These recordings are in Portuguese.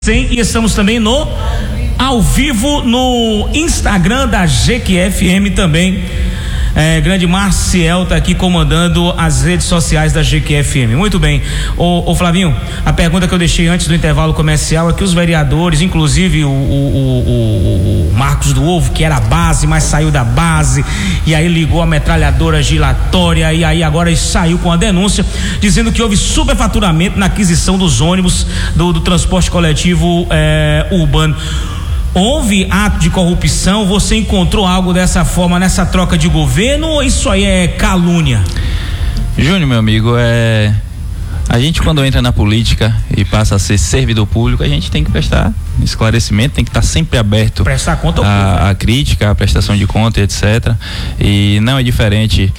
Sim, e estamos também ao vivo no Instagram da GQFM também. Grande Marciel tá aqui comandando as redes sociais da GQFM. Muito bem. Ô Flavinho, a pergunta que eu deixei antes do intervalo comercial é que os vereadores, inclusive o Marcos do Ovo, que era a base, mas saiu da base, e aí ligou a metralhadora giratória, e aí agora saiu com a denúncia dizendo que houve superfaturamento na aquisição dos ônibus do transporte coletivo urbano. Houve ato de corrupção? Você encontrou algo dessa forma nessa troca de governo, ou isso aí é calúnia? Júnior, meu amigo, a gente, quando entra na política e passa a ser servidor público, a gente tem que prestar esclarecimento, tem que estar sempre aberto prestar conta à crítica, à prestação de conta, etc. E não é diferente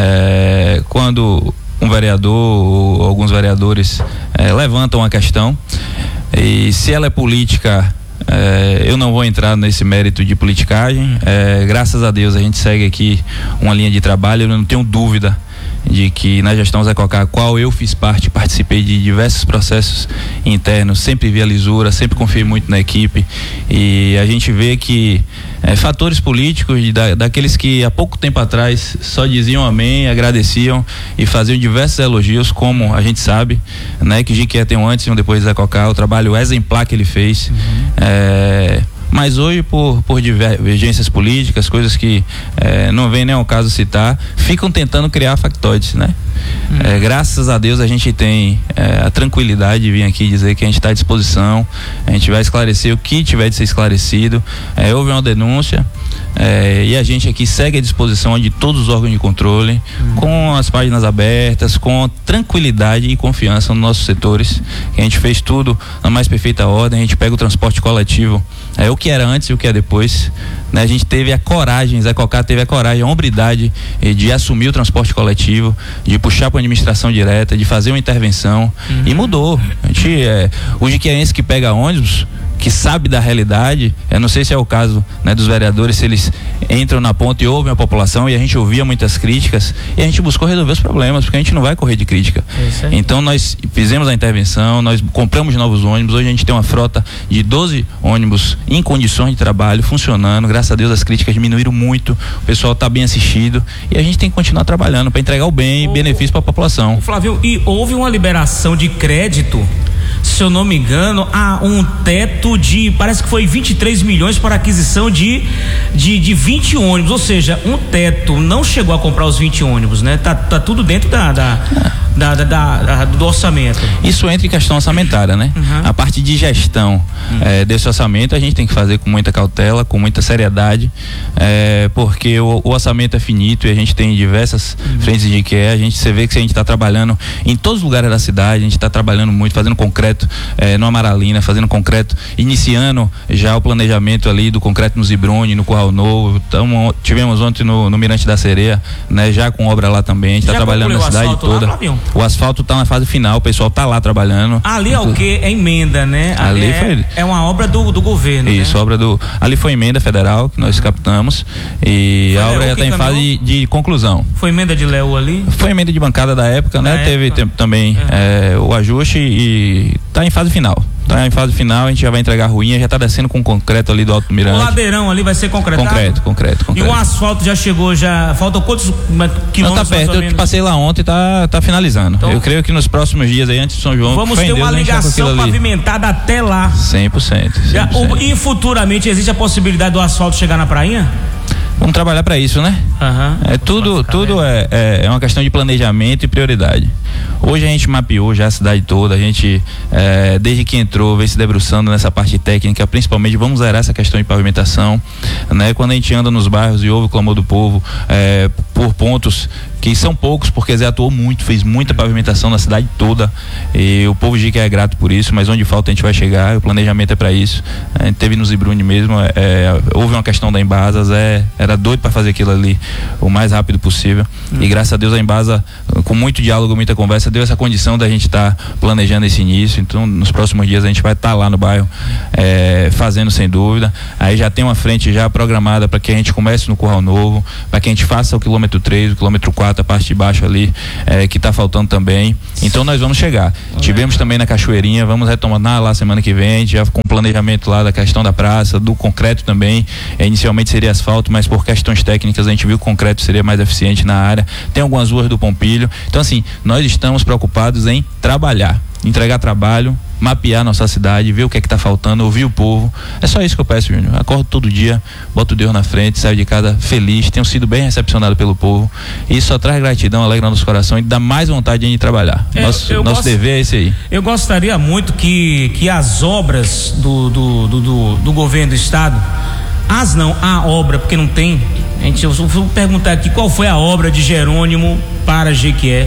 quando um vereador ou alguns vereadores levantam a questão, e se ela é política, eu não vou entrar nesse mérito de politicagem. Graças a Deus a gente segue aqui uma linha de trabalho. Eu não tenho dúvida de que na gestão Zé Cocá, qual eu fiz parte, participei de diversos processos internos, sempre vi a lisura, sempre confiei muito na equipe, e a gente vê que fatores políticos daqueles que há pouco tempo atrás só diziam amém, agradeciam e faziam diversos elogios, como a gente sabe, né, que Jequié tem um antes e um depois de Zé Cocá, o trabalho exemplar que ele fez. Mas hoje, por divergências políticas, coisas que não vem nem ao caso citar, ficam tentando criar factoides, né? Graças a Deus a gente tem a tranquilidade de vir aqui dizer que a gente está à disposição, a gente vai esclarecer o que tiver de ser esclarecido. Houve uma denúncia, e a gente aqui segue à disposição de todos os órgãos de controle, com as páginas abertas, com tranquilidade e confiança nos nossos setores, que a gente fez tudo na mais perfeita ordem. A gente pega o transporte coletivo, o que era antes e o que é depois, né? A gente teve a coragem, Zé Cocá teve a coragem, a hombridade de assumir o transporte coletivo, de puxar para a administração direta, de fazer uma intervenção, e mudou. A gente, o jequiéense que pega ônibus, que sabe da realidade, eu não sei se é o caso, né, dos vereadores, se eles entram na ponta e ouvem a população, e a gente ouvia muitas críticas, e a gente buscou resolver os problemas, porque a gente não vai correr de crítica. Então nós fizemos a intervenção, nós compramos novos ônibus. Hoje a gente tem uma frota de 12 ônibus em condições de trabalho, funcionando. Graças a Deus as críticas diminuíram muito, o pessoal está bem assistido, e a gente tem que continuar trabalhando para entregar o bem e benefício para a população. Flávio, e houve uma liberação de crédito, se eu não me engano, há um teto de, parece que foi 23 milhões para aquisição de 20 ônibus, ou seja, um teto. Não chegou a comprar os 20 ônibus, né? Tá tudo dentro do orçamento. Isso entra em questão orçamentária, né? A parte de gestão desse orçamento a gente tem que fazer com muita cautela, com muita seriedade, porque o orçamento é finito e a gente tem diversas frentes de que você vê que a gente está trabalhando em todos os lugares da cidade, a gente está trabalhando muito, fazendo concreto no Amaralina, fazendo concreto, iniciando já o planejamento ali do concreto no Zibrone, no Curral Novo. Tivemos ontem no Mirante da Sereia, né, já com obra lá também. A gente está trabalhando na cidade toda. O asfalto está na fase final, o pessoal está lá trabalhando. Ali é o que? É emenda, né? Ali é uma obra do governo. Isso, né? Ali foi emenda federal que nós captamos, e a obra já está em fase de conclusão. Foi emenda de Léo ali? Foi emenda de bancada da época, né? Teve também o ajuste, e está em fase final. Tá em fase final, a gente já vai entregar a ruinha, já tá descendo com concreto ali do Alto do Mirante. O ladeirão ali vai ser concretado? Concreto. E o asfalto já chegou, faltam quantos quilômetros? Não, tá perto, eu passei lá ontem e tá finalizando. Então, eu creio que nos próximos dias aí, antes de São João, vamos ter uma ligação pavimentada até lá. 100%. E futuramente existe a possibilidade do asfalto chegar na prainha? Vamos trabalhar para isso, né? Tudo é uma questão de planejamento e prioridade. Hoje a gente mapeou já a cidade toda, a gente desde que entrou vem se debruçando nessa parte técnica, principalmente vamos zerar essa questão de pavimentação, né? Quando a gente anda nos bairros e ouve o clamor do povo por pontos que são poucos, porque Zé atuou muito, fez muita pavimentação na cidade toda, e o povo de Jequié é grato por isso, mas onde falta a gente vai chegar, o planejamento é para isso. A gente teve no Zibrune mesmo, houve uma questão da Embasa, Zé era doido para fazer aquilo ali o mais rápido possível, e graças a Deus a Embasa, com muito diálogo, muita conversa, deu essa condição da gente estar planejando esse início. Então nos próximos dias a gente vai estar lá no bairro fazendo, sem dúvida. Aí já tem uma frente já programada para que a gente comece no Curral Novo, para que a gente faça o quilômetro quilômetro 3, o quilômetro 4, a parte de baixo ali, que está faltando também. Então nós vamos chegar. Tivemos também na Cachoeirinha, vamos retomar lá semana que vem, já com planejamento lá da questão da praça, do concreto também. Inicialmente seria asfalto, mas por questões técnicas a gente viu que o concreto seria mais eficiente na área. Tem algumas ruas do Pompilho. Então assim, nós estamos preocupados em trabalhar, entregar trabalho, mapear nossa cidade, ver o que é que tá faltando, ouvir o povo. É só isso que eu peço, Júnior. Acordo todo dia, boto Deus na frente, saio de casa feliz, tenho sido bem recepcionado pelo povo. Isso só traz gratidão, alegra nosso coração e dá mais vontade de trabalhar. Nosso dever é esse aí. Eu gostaria muito que as obras do governo do estado, a obra, porque não tem. Eu vou perguntar aqui qual foi a obra de Jerônimo para Jequié.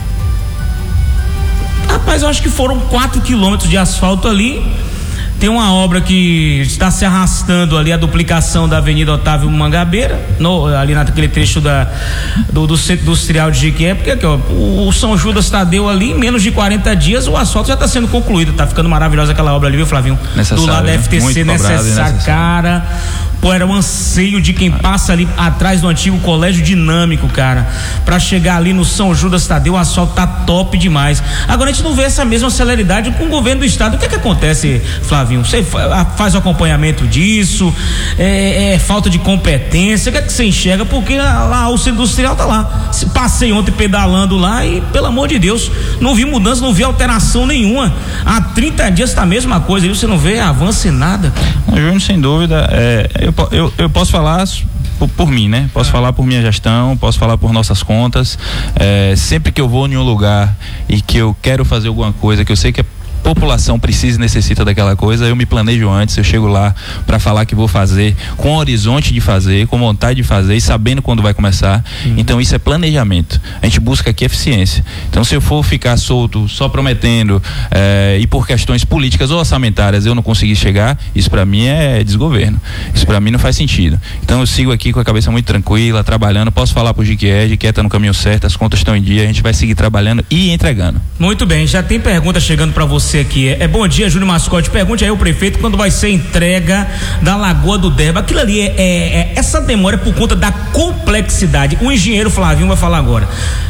Rapaz, eu acho que foram 4 quilômetros de asfalto ali. Tem uma obra que está se arrastando ali, a duplicação da Avenida Otávio Mangabeira, ali naquele trecho do Centro Industrial de Jequié, porque aqui, ó, o São Judas Tadeu ali, em menos de 40 dias, o asfalto já está sendo concluído. Tá ficando maravilhosa aquela obra ali, viu, Flavinho? Necessário, do lado da FTC, necessário, cara. Pô, era um anseio de quem passa ali atrás do antigo Colégio Dinâmico, cara, pra chegar ali no São Judas Tadeu, o asfalto tá top demais. Agora a gente não vê essa mesma celeridade com o governo do estado. O que é que acontece, Flavinho? Você faz o acompanhamento disso? É falta de competência? O que é que você enxerga? Porque lá o Centro Industrial tá lá. Passei ontem pedalando lá e, pelo amor de Deus, não vi mudança, não vi alteração nenhuma. Há 30 dias tá a mesma coisa, e você não vê avanço em nada. Júnior, sem dúvida, eu posso falar por mim, né? Posso falar por minha gestão, posso falar por nossas contas. Sempre que eu vou em um lugar e que eu quero fazer alguma coisa, que eu sei que a população precisa e necessita daquela coisa, eu me planejo antes, eu chego lá para falar que vou fazer, com horizonte de fazer, com vontade de fazer e sabendo quando vai começar. Então isso é planejamento. A gente busca aqui eficiência. Então se eu for ficar solto, só prometendo, e por questões políticas ou orçamentárias eu não conseguir chegar, isso para mim é desgoverno. Isso para mim não faz sentido. Então eu sigo aqui com a cabeça muito tranquila, trabalhando. Posso falar pro Jequié tá no caminho certo, as contas estão em dia, a gente vai seguir trabalhando e entregando. Muito bem, já tem pergunta chegando para você aqui. Bom dia, Júnior Mascote. Pergunte aí ao prefeito quando vai ser entrega da Lagoa do Derba. Aquilo ali essa demora é por conta da complexidade. O engenheiro Flavinho vai falar agora.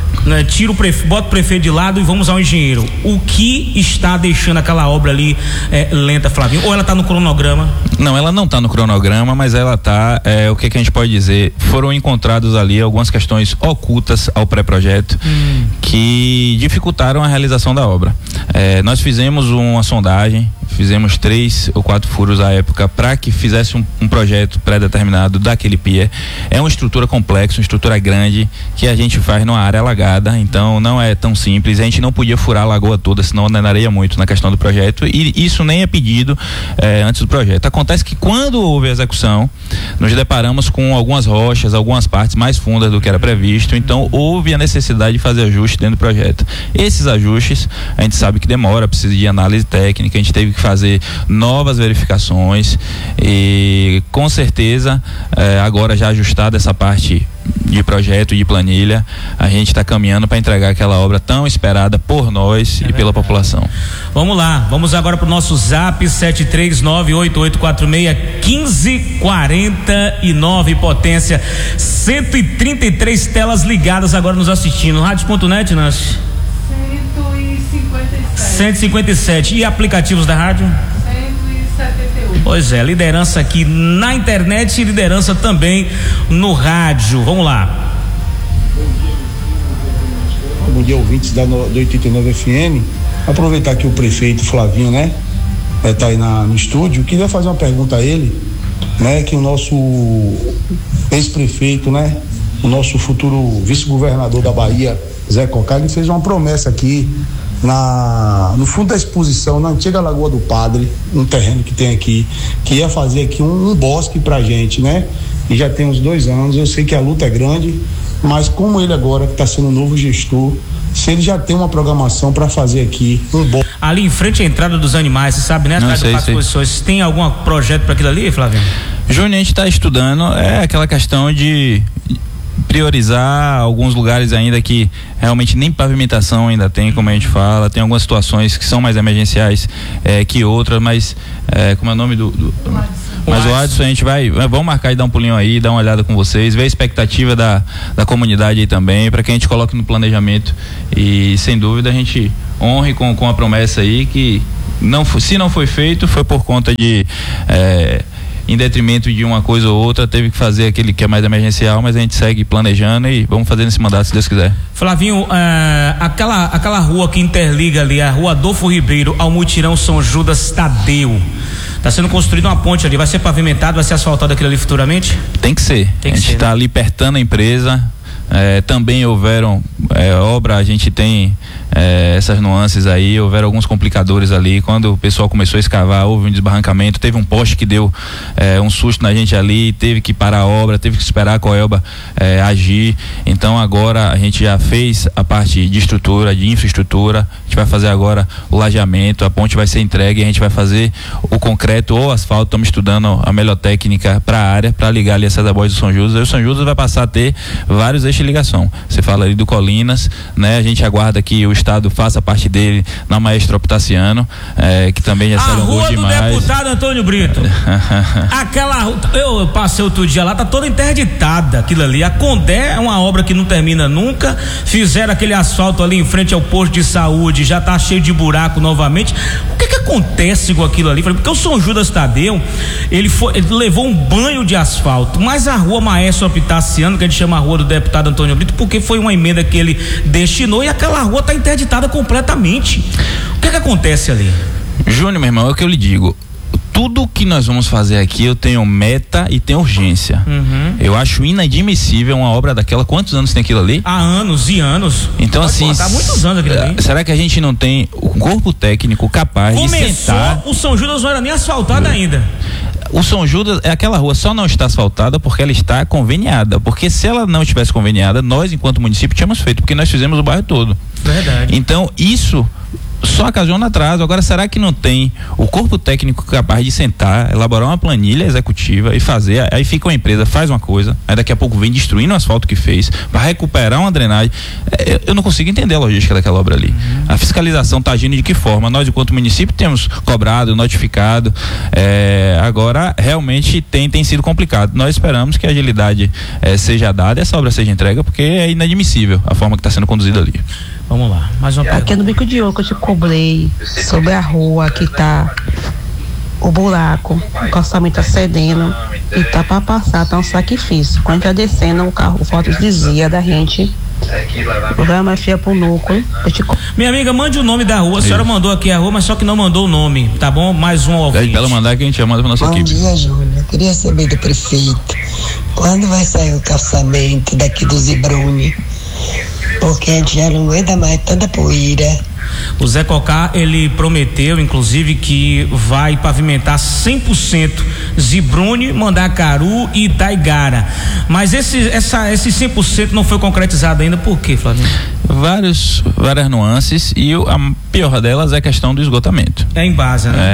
Bota o prefeito de lado e vamos ao engenheiro. O que está deixando aquela obra ali lenta, Flavinho? Ou ela está no cronograma? Não, ela não está no cronograma, mas ela está, o que a gente pode dizer? Foram encontrados ali algumas questões ocultas ao pré-projeto que dificultaram a realização da obra. Nós fizemos uma sondagem, fizemos 3 ou 4 furos à época para que fizesse um projeto pré-determinado daquele pier. É uma estrutura complexa, uma estrutura grande que a gente faz numa área alagada, então não é tão simples. A gente não podia furar a lagoa toda, senão andaria muito na questão do projeto, e isso nem é pedido antes do projeto. Acontece que quando houve a execução, nos deparamos com algumas rochas, algumas partes mais fundas do que era previsto, então houve a necessidade de fazer ajustes dentro do projeto. Esses ajustes, a gente sabe que demora, precisa de análise técnica, a gente teve que fazer novas verificações e com certeza agora já ajustada essa parte de projeto e de planilha, a gente está caminhando para entregar aquela obra tão esperada por nós e pela população. Vamos lá, vamos agora para o nosso zap 73988461549, potência 133 telas ligadas agora nos assistindo. Rádio.net, Nancy? 157. E aplicativos da rádio? 178. Pois é, liderança aqui na internet e liderança também no rádio. Vamos lá. Bom dia, ouvintes do 89 FM. Aproveitar que o prefeito Flavinho, né, tá aí no estúdio. Queria fazer uma pergunta a ele, né, que o nosso ex-prefeito, né, o nosso futuro vice-governador da Bahia, Zé Cocá, ele fez uma promessa aqui no fundo da exposição, na antiga Lagoa do Padre, um terreno que tem aqui, que ia fazer aqui um bosque pra gente, né? E já tem uns 2 anos, eu sei que a luta é grande, mas como ele agora que está sendo o novo gestor, se ele já tem uma programação para fazer aqui um bosque. Ali em frente à entrada dos animais, você sabe, né? Atrás do Parque Exposições, tem algum projeto para aquilo ali, Flávio? Júnior, a gente está estudando, aquela questão de priorizar alguns lugares ainda que realmente nem pavimentação ainda tem, como a gente fala. Tem algumas situações que são mais emergenciais que outras, mas como é o nome mas o Adson, a gente vamos marcar e dar um pulinho aí, dar uma olhada com vocês, ver a expectativa da comunidade aí também, para que a gente coloque no planejamento e, sem dúvida, a gente honre com a promessa aí que se não foi feito, foi por conta de em detrimento de uma coisa ou outra, teve que fazer aquele que é mais emergencial, mas a gente segue planejando e vamos fazer nesse mandato, se Deus quiser. Flavinho, aquela rua que interliga ali, a rua Adolfo Ribeiro ao Mutirão São Judas Tadeu, está sendo construída uma ponte ali, vai ser pavimentado, vai ser asfaltado aquilo ali futuramente? Tem que ser. A gente está ali apertando a empresa. Também houveram obra, a gente tem essas nuances aí, houveram alguns complicadores ali, quando o pessoal começou a escavar, houve um desbarrancamento, teve um poste que deu um susto na gente ali, teve que parar a obra, teve que esperar a Coelba agir. Então agora a gente já fez a parte de estrutura, de infraestrutura, a gente vai fazer agora o lajeamento, a ponte vai ser entregue, a gente vai fazer o concreto ou asfalto. Estamos estudando a melhor técnica para a área, para ligar ali a César Borges do São Judas. E o São Judas vai passar a ter vários eixos de ligação. Você fala ali do Colinas, né? A gente aguarda que o Estado faça parte dele na Maestro Optaciano, que também já se alongou demais. A rua do deputado Antônio Brito. Eu passei outro dia lá, tá toda interditada aquilo ali. A Condé é uma obra que não termina nunca. Fizeram aquele asfalto ali em frente ao posto de saúde, já tá cheio de buraco novamente. O que acontece com aquilo ali? Porque o São Judas Tadeu, ele levou um banho de asfalto, mas a rua Maestro Optaciano, que a gente chama a rua do deputado Antônio Brito, porque foi uma emenda que ele destinou, e aquela rua tá interditada completamente. O que acontece ali? Júnior, meu irmão, é o que eu lhe digo. Tudo que nós vamos fazer aqui, eu tenho meta e tenho urgência. Eu acho inadmissível uma obra daquela. Quantos anos tem aquilo ali? Há anos e anos. Então, assim, há muitos anos aquilo ali. Será que a gente não tem o corpo técnico capaz de sentar? O São Judas não era nem asfaltado ainda. O São Judas, aquela rua só não está asfaltada porque ela está conveniada. Porque se ela não estivesse conveniada, nós, enquanto município, tínhamos feito, porque nós fizemos o bairro todo. Verdade. Então, isso só ocasiona atraso. Agora, será que não tem o corpo técnico capaz de sentar, elaborar uma planilha executiva e fazer? Aí fica uma empresa, faz uma coisa, aí daqui a pouco vem destruindo o asfalto que fez para recuperar uma drenagem. Eu não consigo entender a logística daquela obra ali. A fiscalização está agindo de que forma? Nós, enquanto município, temos cobrado, notificado. Agora, realmente tem sido complicado. Nós esperamos que a agilidade seja dada e essa obra seja entregue, porque é inadmissível a forma que está sendo conduzida ali. Vamos lá, mais uma pergunta. Aqui no Bico de Oco eu te cobrei sobre a rua que tá o buraco, o calçamento tá cedendo e tá para passar, tá um sacrifício. Quando tá descendo, o foto dizia da gente, vai mais fia pro núcleo. Minha amiga, mande o nome da rua. A senhora mandou aqui a rua, mas só que não mandou o nome, tá bom? Mais um ouvinte. Pede pra ela mandar que a gente manda pra nossa equipe. Bom dia, Júnior. Eu queria saber do prefeito, quando vai sair o calçamento daqui do Zibrune? Porque a gente já não aguenta mais tanta poeira. O Zé Cocá, ele prometeu, inclusive, que vai pavimentar 100% Zibrune, Mandacaru e Itaigara. Mas esse 100% não foi concretizado ainda. Por quê, Flavinho? Várias nuances, e a pior delas é a questão do esgotamento. É em Embasa, né?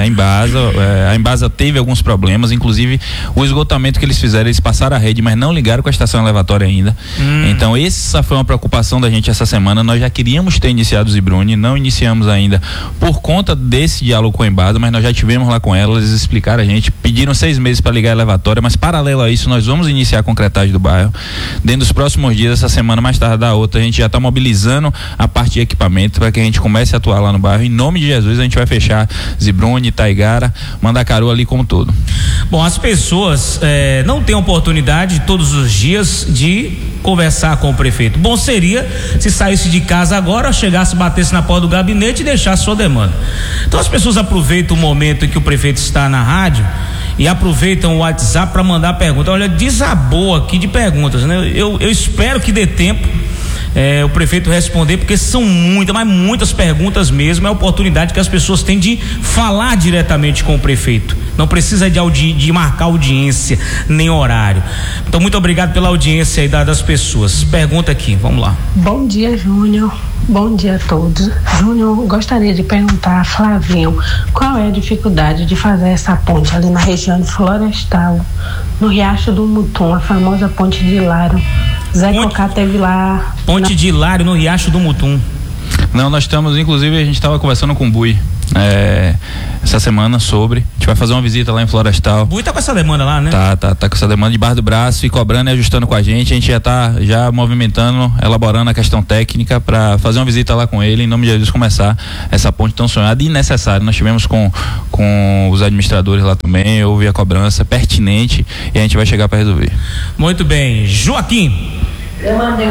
A Embasa teve alguns problemas, inclusive o esgotamento que eles fizeram, eles passaram a rede, mas não ligaram com a estação elevatória ainda. Então essa foi uma preocupação da gente essa semana. Nós já queríamos ter iniciado o Zibrune, não iniciamos ainda por conta desse diálogo com a Embasa, mas nós já tivemos lá com elas, eles explicaram a gente, pediram 6 meses para ligar a elevatória, mas paralelo a isso nós vamos iniciar a concretagem do bairro. Dentro dos próximos dias, essa semana, mais tarde da outra, a gente já está mobilizando a parte de equipamento para que a gente comece a atuar lá no bairro. Em nome de Jesus, a gente vai fechar Zibrune, Itaigara, Mandacaru ali como todo. Bom, as pessoas não têm oportunidade todos os dias de conversar com o prefeito. Bom seria se saísse de casa agora, chegasse, batesse na porta do gabinete e deixasse sua demanda. Então as pessoas aproveitam o momento em que o prefeito está na rádio e aproveitam o WhatsApp para mandar perguntas. Olha, desabou aqui de perguntas, né? Eu espero que dê tempo o prefeito responder, porque são muitas perguntas mesmo. É a oportunidade que as pessoas têm de falar diretamente com o prefeito. Não precisa de marcar audiência nem horário. Então, muito obrigado pela audiência aí das pessoas. Pergunta aqui, vamos lá. Bom dia, Júnior. Bom dia a todos. Júnior, gostaria de perguntar a Flavinho qual é a dificuldade de fazer essa ponte ali na região de Florestal, no Riacho do Mutum, a famosa ponte de Laro. Zé Cocá teve lá. Ponte de Hilário, no Riacho do Mutum. Não, nós estamos, inclusive, a gente estava conversando com o Bui essa semana sobre. A gente vai fazer uma visita lá em Florestal. O Bui tá com essa demanda lá, né? Tá com essa demanda de barra do braço e cobrando e ajustando com a gente. A gente já tá movimentando, elaborando a questão técnica para fazer uma visita lá com ele, em nome de Jesus, começar essa ponte tão sonhada e necessária. Nós tivemos com os administradores lá também, houve a cobrança pertinente e a gente vai chegar para resolver. Muito bem. Joaquim. Eu mandei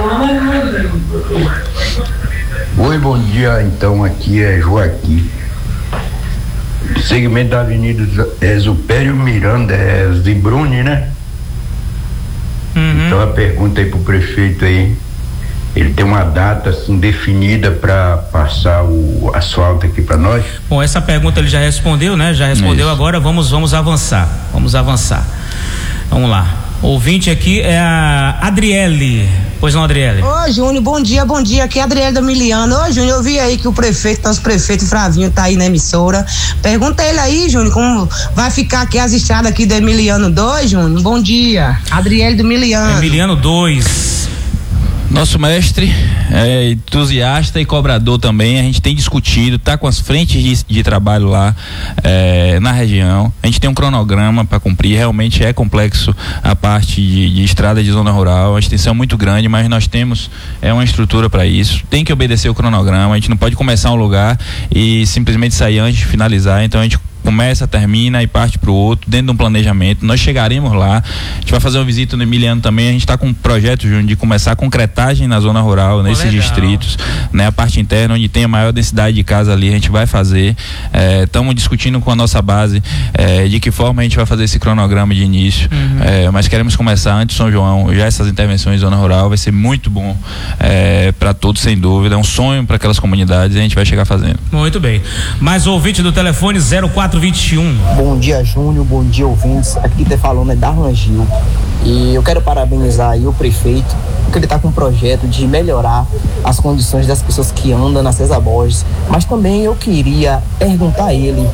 Oi, bom dia. Então, aqui é Joaquim. Segmento da Avenida Zupério Miranda, Zibruni, né? Então a pergunta aí pro prefeito aí, ele tem uma data assim definida para passar o asfalto aqui para nós? Bom, essa pergunta ele já respondeu, né? Já respondeu. Isso. Agora vamos avançar. Vamos lá. O ouvinte aqui é a Adriele. Pois não, Adriele? Ô, Júnior, bom dia. Aqui é a Adriele da Miliano. Ô, Júnior, eu vi aí que nosso prefeito Flavinho tá aí na emissora. Pergunta ele aí, Júnior, como vai ficar aqui as estradas aqui do Emiliano 2, Júnior? Bom dia. Adriele do Miliano. Emiliano 2. Nosso mestre é entusiasta e cobrador também. A gente tem discutido, tá com as frentes de trabalho lá na região. A gente tem um cronograma para cumprir. Realmente é complexo a parte de estrada de zona rural. A extensão é muito grande, mas nós temos uma estrutura para isso. Tem que obedecer o cronograma. A gente não pode começar um lugar e simplesmente sair antes de finalizar. Então a gente começa, termina e parte para o outro, dentro de um planejamento. Nós chegaremos lá, a gente vai fazer uma visita no Emiliano também. A gente está com um projeto, Júnior, de começar a concretagem na zona rural, nesses distritos, né? A parte interna, onde tem a maior densidade de casa ali, a gente vai fazer. Estamos discutindo com a nossa base de que forma a gente vai fazer esse cronograma de início. Mas queremos começar antes de São João, já essas intervenções em zona rural, vai ser muito bom para todos, sem dúvida. É um sonho para aquelas comunidades e a gente vai chegar fazendo. Muito bem. Mais ouvinte do telefone 0421. Bom dia, Júnior, bom dia, ouvintes. Aqui tá falando é Darlan Gil. E eu quero parabenizar aí o prefeito, porque ele tá com um projeto de melhorar as condições das pessoas que andam na César Borges. Mas também eu queria perguntar a ele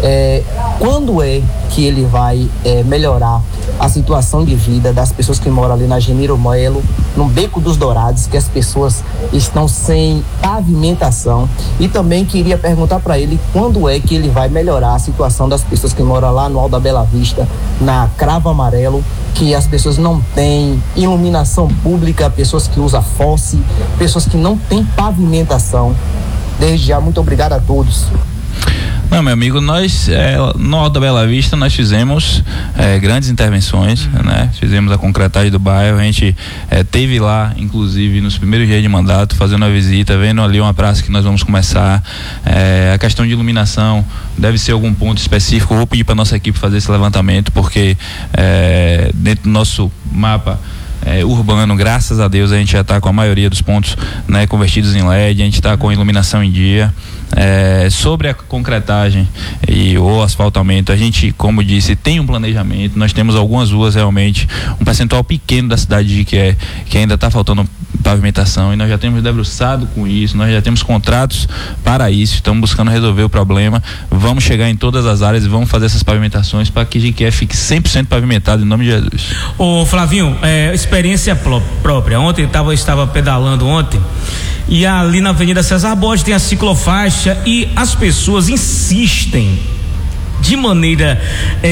quando é que ele vai melhorar a situação de vida das pessoas que moram ali na Gemiro Melo, no Beco dos Dourados, que as pessoas estão sem pavimentação. E também queria perguntar para ele quando é que ele vai melhorar a situação das pessoas que moram lá no Alto da Bela Vista, na Cravo Amarelo, que as pessoas não têm iluminação pública, pessoas que usam fosse, pessoas que não têm pavimentação. Desde já, muito obrigado a todos. Não, meu amigo, nós no Alto da Bela Vista nós fizemos grandes intervenções, né? Fizemos a concretagem do bairro. A gente teve lá, inclusive nos primeiros dias de mandato, fazendo uma visita, vendo ali uma praça que nós vamos começar. A questão de iluminação deve ser algum ponto específico. Eu vou pedir para nossa equipe fazer esse levantamento, porque dentro do nosso mapa urbano, graças a Deus, a gente já está com a maioria dos pontos, né, convertidos em LED. A gente está com a iluminação em dia. Sobre a concretagem e o asfaltamento, a gente, como disse, tem um planejamento. Nós temos algumas ruas realmente, um percentual pequeno da cidade de Jiquié que ainda está faltando pavimentação, e nós já temos debruçado com isso, nós já temos contratos para isso, estamos buscando resolver o problema. Vamos chegar em todas as áreas e vamos fazer essas pavimentações para que Jiquié fique 100% pavimentado, em nome de Jesus. Ô Flavinho, experiência própria. Ontem eu estava pedalando ontem, e ali na Avenida César Borges tem a ciclofaixa, e as pessoas insistem de maneira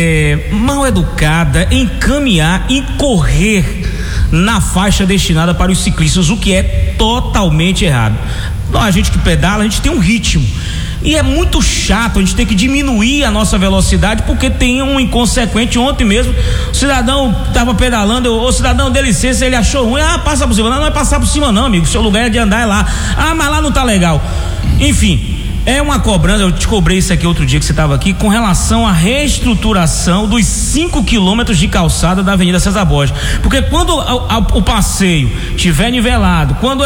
mal educada em caminhar e correr na faixa destinada para os ciclistas, o que é totalmente errado. A gente que pedala, a gente tem um ritmo, e é muito chato a gente ter que diminuir a nossa velocidade porque tem um inconsequente. Ontem mesmo o cidadão estava pedalando, o cidadão dê licença, ele achou ruim, passa por cima. Não é passar por cima não, amigo, seu lugar é de andar, é lá. Mas lá não tá legal. Enfim, é uma cobrança. Eu te cobrei isso aqui outro dia que você estava aqui, com relação à reestruturação dos 5 quilômetros de calçada da Avenida César Borges, porque quando o passeio tiver nivelado, quando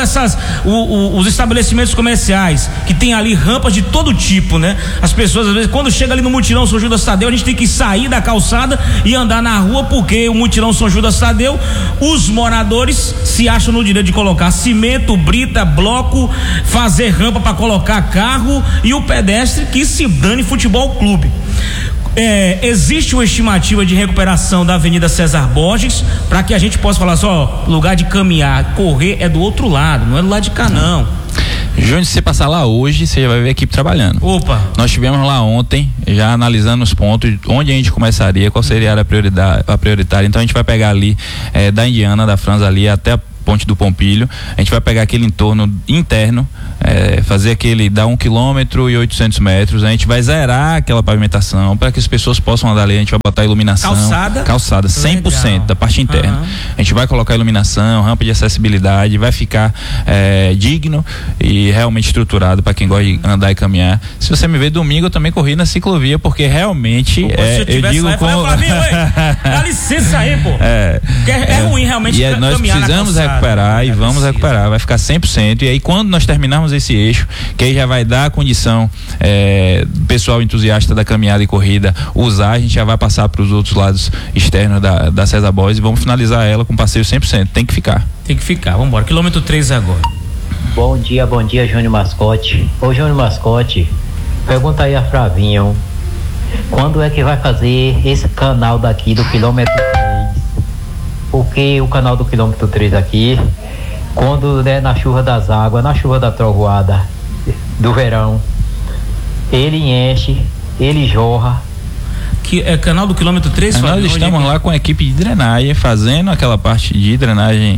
os estabelecimentos comerciais que tem ali rampas de todo tipo, né? As pessoas às vezes, quando chega ali no Mutirão São Judas Tadeu, a gente tem que sair da calçada e andar na rua, porque o Mutirão São Judas Tadeu, os moradores se acham no direito de colocar cimento, brita, bloco, fazer rampa para colocar carro, e o pedestre que se dane futebol clube. Existe uma estimativa de recuperação da Avenida César Borges para que a gente possa falar só, lugar de caminhar, correr é do outro lado, não é do lado de cá não. Júnior, se você passar lá hoje, você já vai ver a equipe trabalhando. Opa! Nós estivemos lá ontem, já analisando os pontos, onde a gente começaria, qual seria a área prioritária. Então a gente vai pegar ali da Indiana, da França ali até a Ponte do Pompilho. A gente vai pegar aquele entorno interno, fazer dar 1 km e 800 metros. A gente vai zerar aquela pavimentação para que as pessoas possam andar ali. A gente vai botar iluminação. Calçada 100% legal. Da parte interna. A gente vai colocar iluminação, rampa de acessibilidade, vai ficar digno e realmente estruturado para quem gosta de andar e caminhar. Se você me ver domingo, eu também corri na ciclovia, porque realmente eu digo lá, dá licença aí, pô. É ruim realmente caminhar. Nós precisamos recuperar e vamos recuperar, vai ficar 100%. E aí quando nós terminarmos esse eixo, que aí já vai dar a condição do pessoal entusiasta da caminhada e corrida usar, a gente já vai passar para os outros lados externos da César Borges e vamos finalizar ela com passeio 100%. Tem que ficar, vamos embora. Quilômetro 3 agora. Bom dia, Júnior Mascote. Ô Júnior Mascote, pergunta aí a Flavinho, quando é que vai fazer esse canal daqui do quilômetro 3? Porque o canal do quilômetro 3 aqui, quando na chuva das águas, na chuva da trovoada do verão, ele enche, ele jorra. Que é canal do quilômetro 3? Nós estamos lá com a equipe de drenagem, fazendo aquela parte de drenagem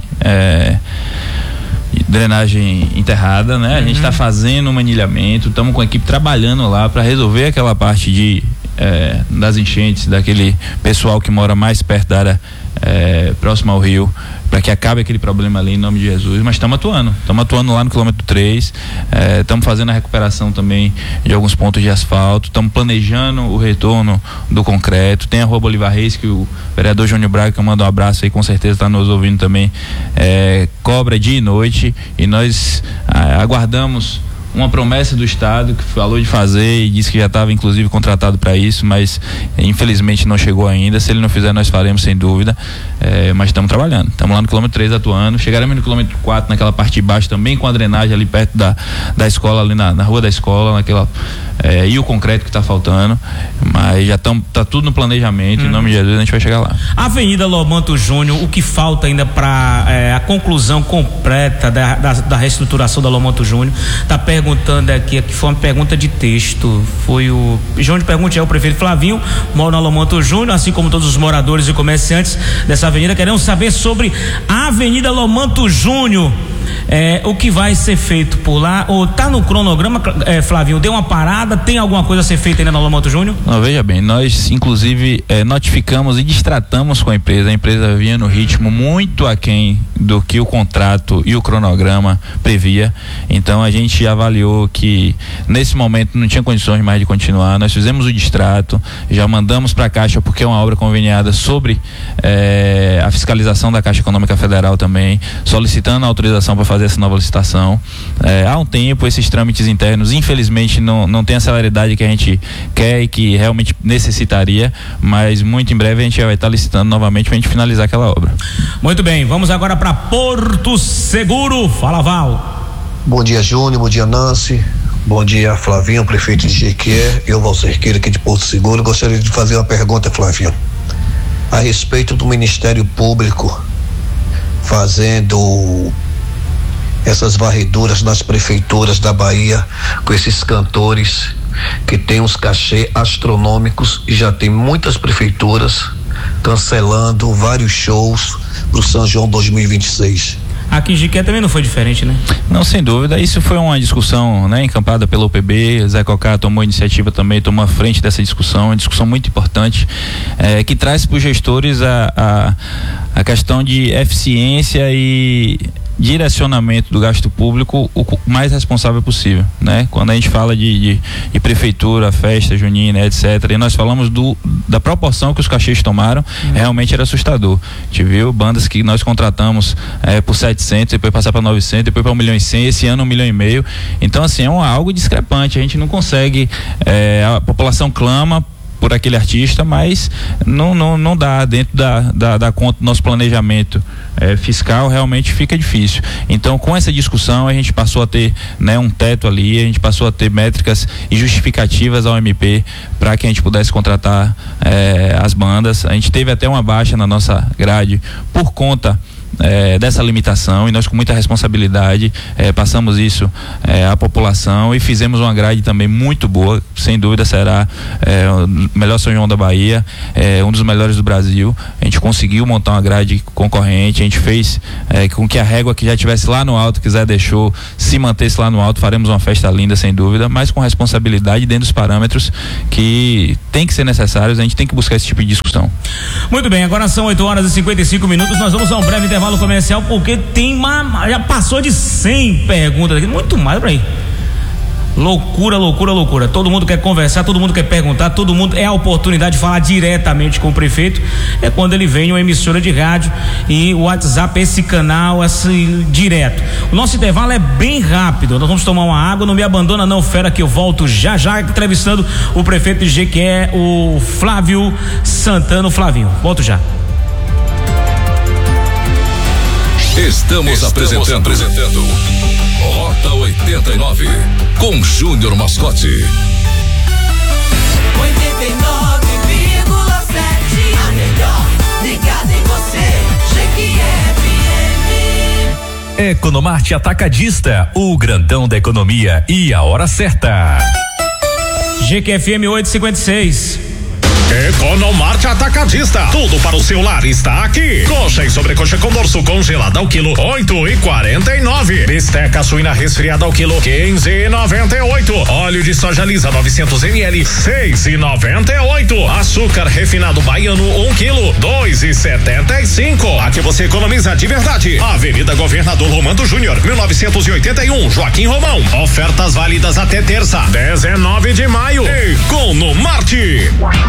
enterrada, né? A gente está fazendo um manilhamento, estamos com a equipe trabalhando lá para resolver aquela parte das enchentes, daquele pessoal que mora mais perto da área próximo ao rio, para que acabe aquele problema ali em nome de Jesus. Mas estamos atuando lá no quilômetro 3, estamos fazendo a recuperação também de alguns pontos de asfalto, estamos planejando o retorno do concreto. Tem a Rua Bolivar Reis, que o vereador Júnior Braga, que eu mando um abraço aí, com certeza está nos ouvindo também, cobra dia e noite, e nós aguardamos uma promessa do Estado que falou de fazer e disse que já estava inclusive contratado para isso, mas infelizmente não chegou ainda. Se ele não fizer, nós faremos sem dúvida, mas estamos trabalhando, estamos lá no quilômetro 3 atuando, chegaremos no quilômetro 4 naquela parte de baixo também, com a drenagem ali perto da escola, ali na rua da escola, e o concreto que está faltando, mas já tá tudo no planejamento. Em nome de Jesus a gente vai chegar lá. Avenida Lomanto Júnior, o que falta ainda para a conclusão completa da reestruturação da Lomanto Júnior? Tá perguntando aqui, que foi uma pergunta de texto, foi o Júnior pergunta ao prefeito Flavinho, mora na Lomanto Júnior, assim como todos os moradores e comerciantes dessa avenida, queremos saber sobre a Avenida Lomanto Júnior. O que vai ser feito por lá, ou tá no cronograma, Flavinho, deu uma parada, tem alguma coisa a ser feita ainda na Lomanto Júnior? Não, veja bem, nós inclusive notificamos e destratamos com a empresa vinha no ritmo muito aquém do que o contrato e o cronograma previa, então a gente avaliou que nesse momento não tinha condições mais de continuar. Nós fizemos o distrato, já mandamos para a Caixa, porque é uma obra conveniada sobre a fiscalização da Caixa Econômica Federal também, solicitando a autorização para fazer essa nova licitação. Há um tempo esses trâmites internos infelizmente não tem a celeridade que a gente quer e que realmente necessitaria, mas muito em breve a gente vai estar licitando novamente para a gente finalizar aquela obra. Muito bem, vamos agora para Porto Seguro. Fala, Val. Bom dia, Júnior, bom dia, Nancy, bom dia, Flavinho, prefeito de Jequié. Eu, Valcerqueira, aqui de Porto Seguro, gostaria de fazer uma pergunta, Flavinho, a respeito do Ministério Público fazendo essas varreduras nas prefeituras da Bahia com esses cantores que tem uns cachê astronômicos, e já tem muitas prefeituras cancelando vários shows pro São João 2026. Aqui em Jequié também não foi diferente, né? Não, sem dúvida, isso foi uma discussão, encampada pelo UPB. Zé Cocá tomou a iniciativa também, tomou a frente dessa discussão, uma discussão muito importante, que traz para os gestores a questão de eficiência e direcionamento do gasto público o mais responsável possível, né? Quando a gente fala de prefeitura, festa junina, etc., e nós falamos da proporção que os cachês tomaram, realmente era assustador. A gente viu bandas que nós contratamos por 700, depois passar para 900, depois para 1,1 milhão, esse ano 1,5 milhão. Então, assim, é algo discrepante. A gente não consegue, a população clama por aquele artista, mas não dá dentro da conta do nosso planejamento fiscal, realmente fica difícil. Então, com essa discussão, a gente passou a ter, né, um teto ali, a gente passou a ter métricas e justificativas ao MP para que a gente pudesse contratar as bandas. A gente teve até uma baixa na nossa grade por conta dessa limitação, e nós, com muita responsabilidade, passamos isso à população e fizemos uma grade também muito boa. Sem dúvida será o melhor São João da Bahia, um dos melhores do Brasil. A gente conseguiu montar uma grade concorrente, a gente fez com que a régua que já estivesse lá no alto, quiser deixou, se mantesse lá no alto. Faremos uma festa linda, sem dúvida, mas com responsabilidade, dentro dos parâmetros que tem que ser necessários. A gente tem que buscar esse tipo de discussão. Muito bem, agora são 8h55. Nós vamos a um breve intervalo comercial, porque já passou de 100 perguntas aqui, muito mais por aí. Loucura. Todo mundo quer conversar, todo mundo quer perguntar, todo mundo a oportunidade de falar diretamente com o prefeito. É quando ele vem uma emissora de rádio e o WhatsApp, esse canal, direto. O nosso intervalo é bem rápido. Nós vamos tomar uma água. Não me abandona não, fera, que eu volto já entrevistando o prefeito de Jequié, o Flávio Santana. Flavinho, volto já. Estamos apresentando Rota 89 com Júnior Mascote. 89,7, a melhor ligada em você, GQFM. Economarte Atacadista, o grandão da economia e a hora certa. GQFM 856. Economarte Atacadista, tudo para o seu lar está aqui. Coxa e sobrecoxa com dorso congelada ao quilo 8,49. Bisteca suína resfriada ao quilo 15,98. Óleo de soja lisa 900 ml 6,98. Açúcar refinado baiano 1 quilo 2,75. Aqui você economiza de verdade. Avenida Governador Romano Júnior 1981, Joaquim Romão. Ofertas válidas até terça, 19 de maio. Economarte.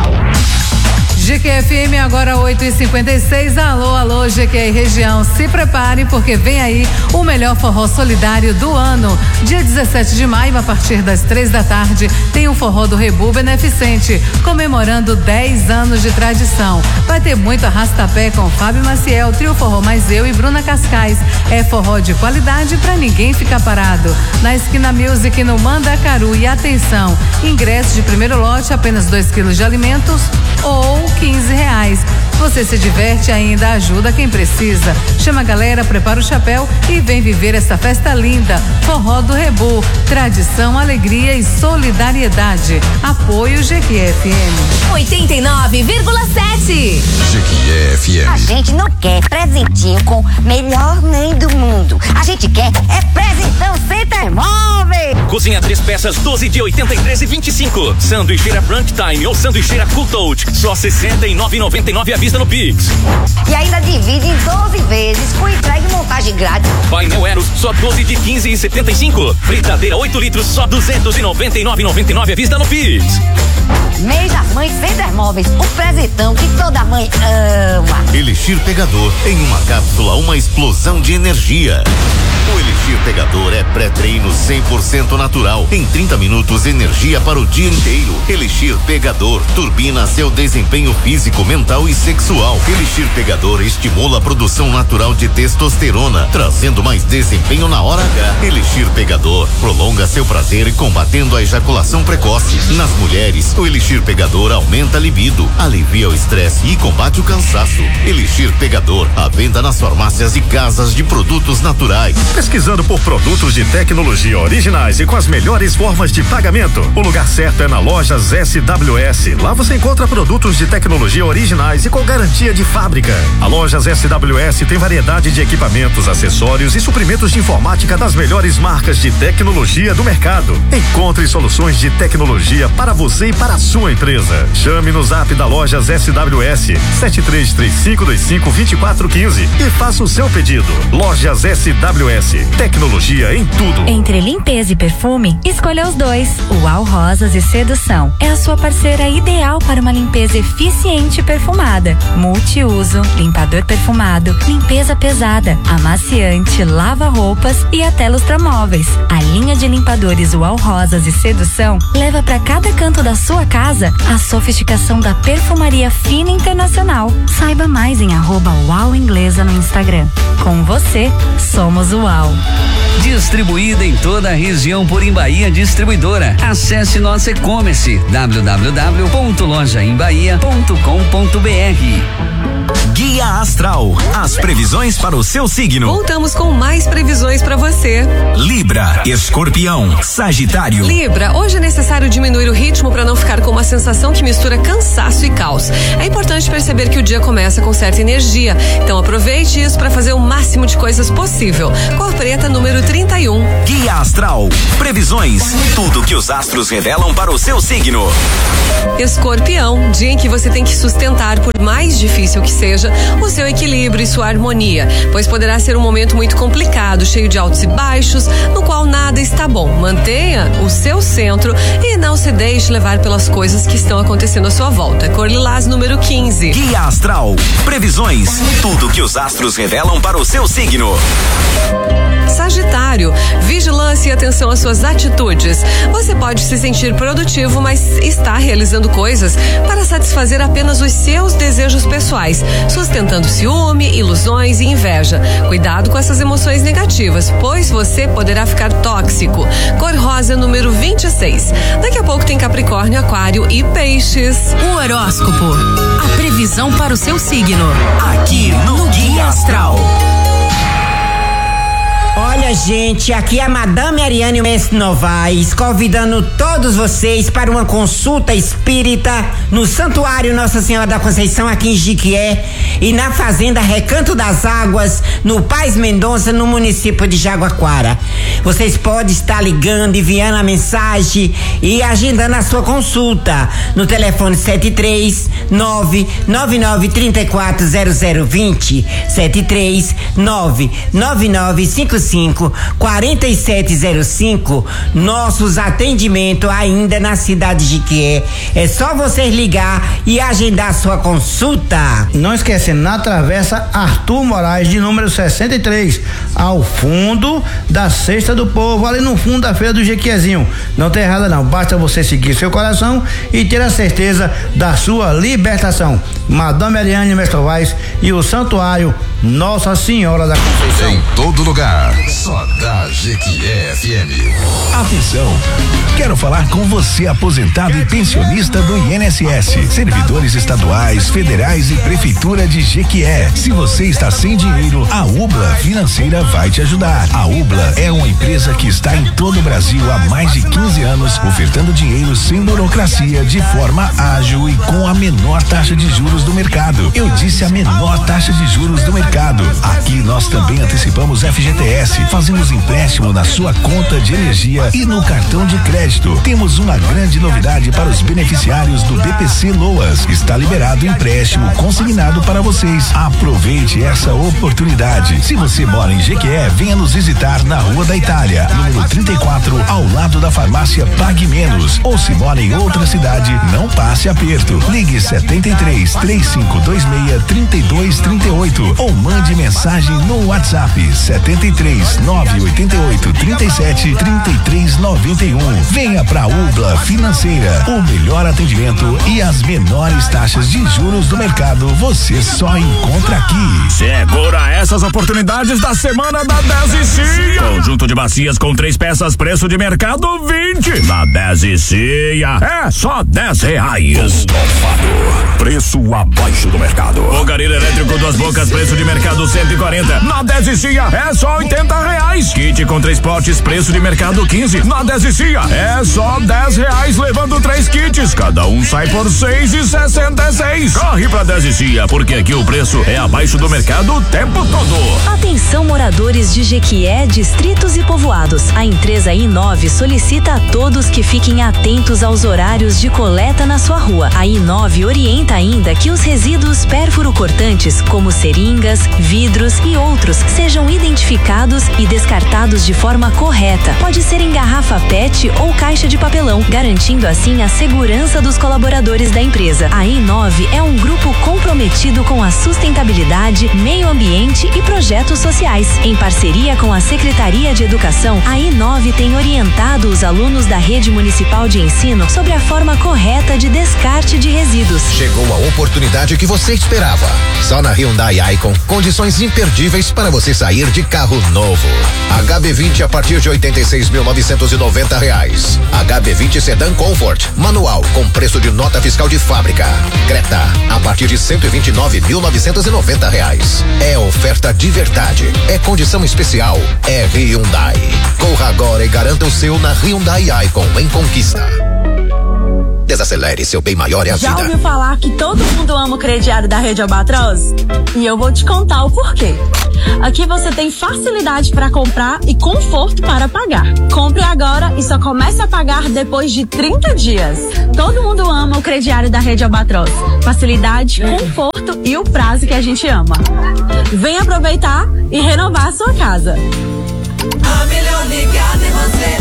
GQFM agora 8h56. Alô, GQ região, se prepare porque vem aí o melhor forró solidário do ano. Dia 17 de maio, a partir das 3 da tarde, tem o forró do Rebu Beneficente, comemorando 10 anos de tradição. Vai ter muito arrastapé com Fábio Maciel, Trio Forró Mais Eu e Bruna Cascais. É forró de qualidade pra ninguém ficar parado. Na Esquina Music, no Mandacaru. E atenção, ingresso de primeiro lote, apenas 2 quilos de alimentos ou R$15. Você se diverte e ainda ajuda quem precisa. Chama a galera, prepara o chapéu e vem viver essa festa linda. Forró do Rebu, tradição, alegria e solidariedade. Apoio GQFM 89,7. GQFM. A gente não quer presentinho com melhor nem do mundo. A gente quer presentão Center Móveis. Cozinha 3 peças 12 de 83,25. Sanduicheira Brunch Time ou sanduicheira Cool Touch, só R$69,99 à vista no Pix. E ainda divide em 12 vezes com entrega e montagem grátis. Painel Eros, só 12 de 15,75. Fritadeira 8 litros, só R$299,99 à vista no Pix. Mês das Mães Center Móveis, o presentão que toda mãe ama. Elixir Pegador, em uma cápsula, uma explosão de energia. O Elixir Pegador é pré-treino 100% natural. Em 30 minutos, energia para o dia inteiro. Elixir Pegador turbina seu desempenho físico, mental e sexual. Elixir Pegador estimula a produção natural de testosterona, trazendo mais desempenho na hora H. Elixir Pegador prolonga seu prazer combatendo a ejaculação precoce. Nas mulheres, o Elixir Pegador aumenta a libido, alivia o estresse e combate o cansaço. Elixir Pegador, à venda nas farmácias e casas de produtos naturais. Pesquisando por produtos de tecnologia originais e com as melhores formas de pagamento, o lugar certo é na Lojas SWS. Lá você encontra produtos de tecnologia originais e com garantia de fábrica. A Lojas SWS tem variedade de equipamentos, acessórios e suprimentos de informática das melhores marcas de tecnologia do mercado. Encontre soluções de tecnologia para você e para a sua empresa. Chame no zap da Lojas SWS 7335252415 e faça o seu pedido. Lojas SWS, tecnologia em tudo. Entre limpeza e perfume, escolha os dois. O Al Rosas e Sedução é a sua parceira ideal para uma limpeza eficiente e perfumada. Multiuso, limpador perfumado, limpeza pesada, amaciante, lava-roupas e até lustramóveis. A linha de limpadores Al Rosas e Sedução leva para cada canto da sua casa casa, a sofisticação da perfumaria fina internacional. Saiba mais em @uauinglesa no Instagram. Com você, somos UAU. Distribuída em toda a região por Embaía Distribuidora. Acesse nosso e-commerce www.lojaembahia.com.br. Guia Astral, as previsões para o seu signo. Voltamos com mais previsões para você. Libra, Escorpião, Sagitário. Libra, hoje é necessário diminuir o ritmo para não ficar com uma sensação que mistura cansaço e caos. É importante perceber que o dia começa com certa energia, então aproveite isso para fazer o máximo de coisas possível. Cor preta, número 31. Guia Astral, previsões, tudo que os astros revelam para o seu signo. Escorpião, dia em que você tem que sustentar, por mais difícil que seja, o seu equilíbrio e sua harmonia, pois poderá ser um momento muito complicado, cheio de altos e baixos, no qual nada está bom. Mantenha o seu centro e não se deixe levar pelas coisas que estão acontecendo à sua volta. Cor lilás, número 15. Guia Astral, previsões, tudo que os astros revelam para o seu signo. Sagitário, vigilância e atenção às suas atitudes. Você pode se sentir produtivo, mas está realizando coisas para satisfazer apenas os seus desejos pessoais, sustentando ciúme, ilusões e inveja. Cuidado com essas emoções negativas, pois você poderá ficar tóxico. Cor rosa, número 26. Daqui a pouco tem Capricórnio, Aquário e Peixes. O horóscopo, a previsão para o seu signo. Aqui no Guia Astral. Olha, gente, aqui é a Madame Ariane Mestre Novaes, convidando todos vocês para uma consulta espírita no Santuário Nossa Senhora da Conceição, aqui em Jiquié, e na Fazenda Recanto das Águas, no Paz Mendonça, no município de Jaguaquara. Vocês podem estar ligando, enviando a mensagem e agendando a sua consulta no telefone 73999340020, 73999554705. Nossos atendimentos ainda na cidade de Jiquié. É só vocês ligar e agendar sua consulta. Não esquecendo, na Travessa Arthur Moraes, de número 63, ao fundo da Cesta do Povo, ali no fundo da feira do Jequiézinho. Não tem errado não, basta você seguir seu coração e ter a certeza da sua libertação. Madame Ariane Mestre Novaes e o Santuário Nossa Senhora da Conceição. Em todo lugar, só da Jequié FM. Atenção, quero falar com você, aposentado e pensionista do INSS, servidores estaduais, federais e prefeitura de Jequié. Se você está sem dinheiro, a Ubla Financeira vai te ajudar. A Ubla é uma empresa que está em todo o Brasil há mais de 15 anos, ofertando dinheiro sem burocracia, de forma ágil e com a menor taxa de juros do mercado. Eu disse a menor taxa de juros do mercado. Aqui nós também antecipamos FGTS, fazemos empréstimo na sua conta de energia e no cartão de crédito. Temos uma grande novidade para os beneficiários do BPC Loas. Está liberado empréstimo consignado para vocês. Aproveite essa oportunidade. Se você mora em Jequié, venha nos visitar na Rua da Itália, número 34, ao lado da farmácia Pague Menos. Ou se mora em outra cidade, não passe aperto. Ligue 73-3526-3238 ou mande mensagem no WhatsApp 73-988-37-3391. Venha pra Ubla Financeira, o melhor atendimento e as menores taxas de juros do mercado você só encontra aqui. Segura essas oportunidades da semana da 10 e Cia. Conjunto de bacias com 3 peças, preço de mercado 20. Na 10 e Cia é só R$10. Preço abaixo do mercado. Fogareiro elétrico 2 bocas, preço de mercado 140. Na 10 e Cia é só R$80. Kit com 3 potes, preço de mercado 15. Na 10 e Cia é só R$10, levando 3 kits. Cada um sai por R$6,66. Corre pra 10 e Cia, porque aqui o preço é abaixo do mercado o tempo todo. Atenção, moradores de Jequié, distritos e povoados. A empresa I9 solicita a todos que fiquem atentos aos horários de coleta na sua rua. A I9 orienta ainda que os resíduos pérfuro-cortantes, como seringas, vidros e outros, sejam identificados e descartados de forma correta. Pode ser em garrafa PET ou caixa de papelão, garantindo assim a segurança dos colaboradores da empresa. A I9 é um grupo comprometido comprometido com a sustentabilidade, meio ambiente e projetos sociais. Em parceria com a Secretaria de Educação, a I9 tem orientado os alunos da Rede Municipal de Ensino sobre a forma correta de descarte de resíduos. Chegou a oportunidade que você esperava. Só na Hyundai Icon, condições imperdíveis para você sair de carro novo. HB20 a partir de R$86.990. HB20 Sedan Comfort, manual, com preço de nota fiscal de fábrica. Creta, a partir de R$129.990. É oferta de verdade, é condição especial, é Hyundai. Corra agora e garanta o seu na Hyundai Icon em Conquista. Desacelere, seu bem maior é a vida. Já ouviu falar que todo mundo ama o crediário da Rede Albatros? E eu vou te contar o porquê. Aqui você tem facilidade para comprar e conforto para pagar. Compre agora e só comece a pagar depois de 30 dias. Todo mundo ama o crediário da Rede Albatros. Facilidade, conforto e o prazo que a gente ama. Vem aproveitar e renovar a sua casa. A melhor ligada é você.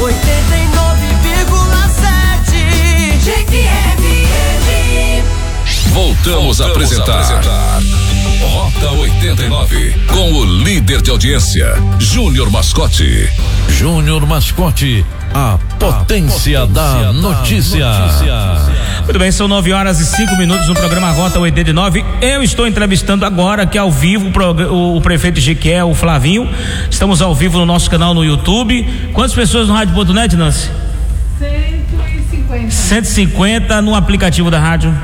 89,7 GQFM. Voltamos a apresentar Rota 89, com o líder de audiência, Júnior Mascote. Júnior Mascote, a potência da notícia. Muito bem, são 9h05 no programa Rota 89. Eu estou entrevistando agora, aqui ao vivo, o prefeito de Jequié, o Flavinho. Estamos ao vivo no nosso canal no YouTube. Quantas pessoas no Rádio.net, Nancy? 150 no aplicativo da rádio.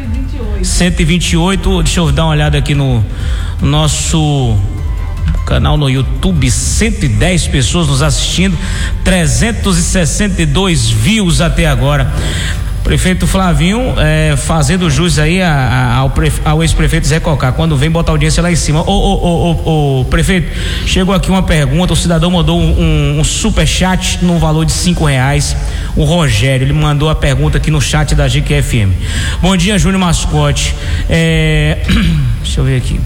128. Deixa eu dar uma olhada aqui no nosso canal no YouTube, 110 pessoas nos assistindo, 362 views até agora. Prefeito Flavinho, fazendo jus aí ao ex-prefeito Zé Cocá, quando vem botar audiência lá em cima. Ô, prefeito, chegou aqui uma pergunta, o cidadão mandou um super chat no valor de R$5. O Rogério, ele mandou a pergunta aqui no chat da GQFM. Bom dia, Júnior Mascote. Deixa eu ver aqui.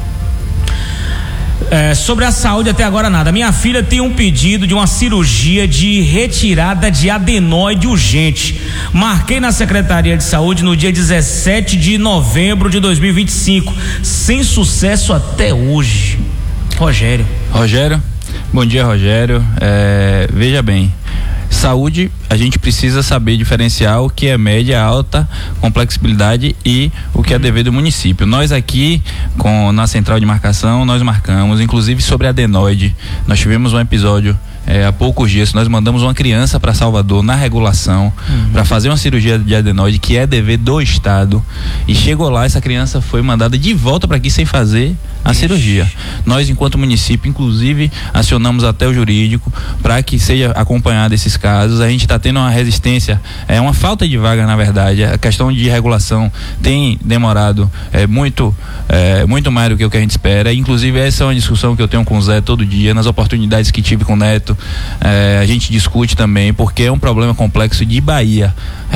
Sobre a saúde até agora nada. Minha filha tem um pedido de uma cirurgia de retirada de adenoide urgente. Marquei na Secretaria de Saúde no dia 17 de novembro de 2025, sem sucesso até hoje. Rogério, bom dia, Rogério. Veja bem, saúde, a gente precisa saber diferenciar o que é média, alta, complexibilidade e o que é dever do município. Nós aqui, na central de marcação, nós marcamos, inclusive sobre adenoide. Nós tivemos um episódio há poucos dias, nós mandamos uma criança para Salvador na regulação para fazer uma cirurgia de adenoide, que é dever do Estado, e chegou lá, essa criança foi mandada de volta para aqui sem fazer a cirurgia. Nós, enquanto município, inclusive acionamos até o jurídico para que seja acompanhado esses casos. A gente está tendo uma resistência, uma falta de vaga, na verdade. A questão de regulação tem demorado muito mais do que o que a gente espera. Inclusive, essa é uma discussão que eu tenho com o Zé todo dia, nas oportunidades que tive com o Neto. A gente discute também, porque é um problema complexo de Bahia.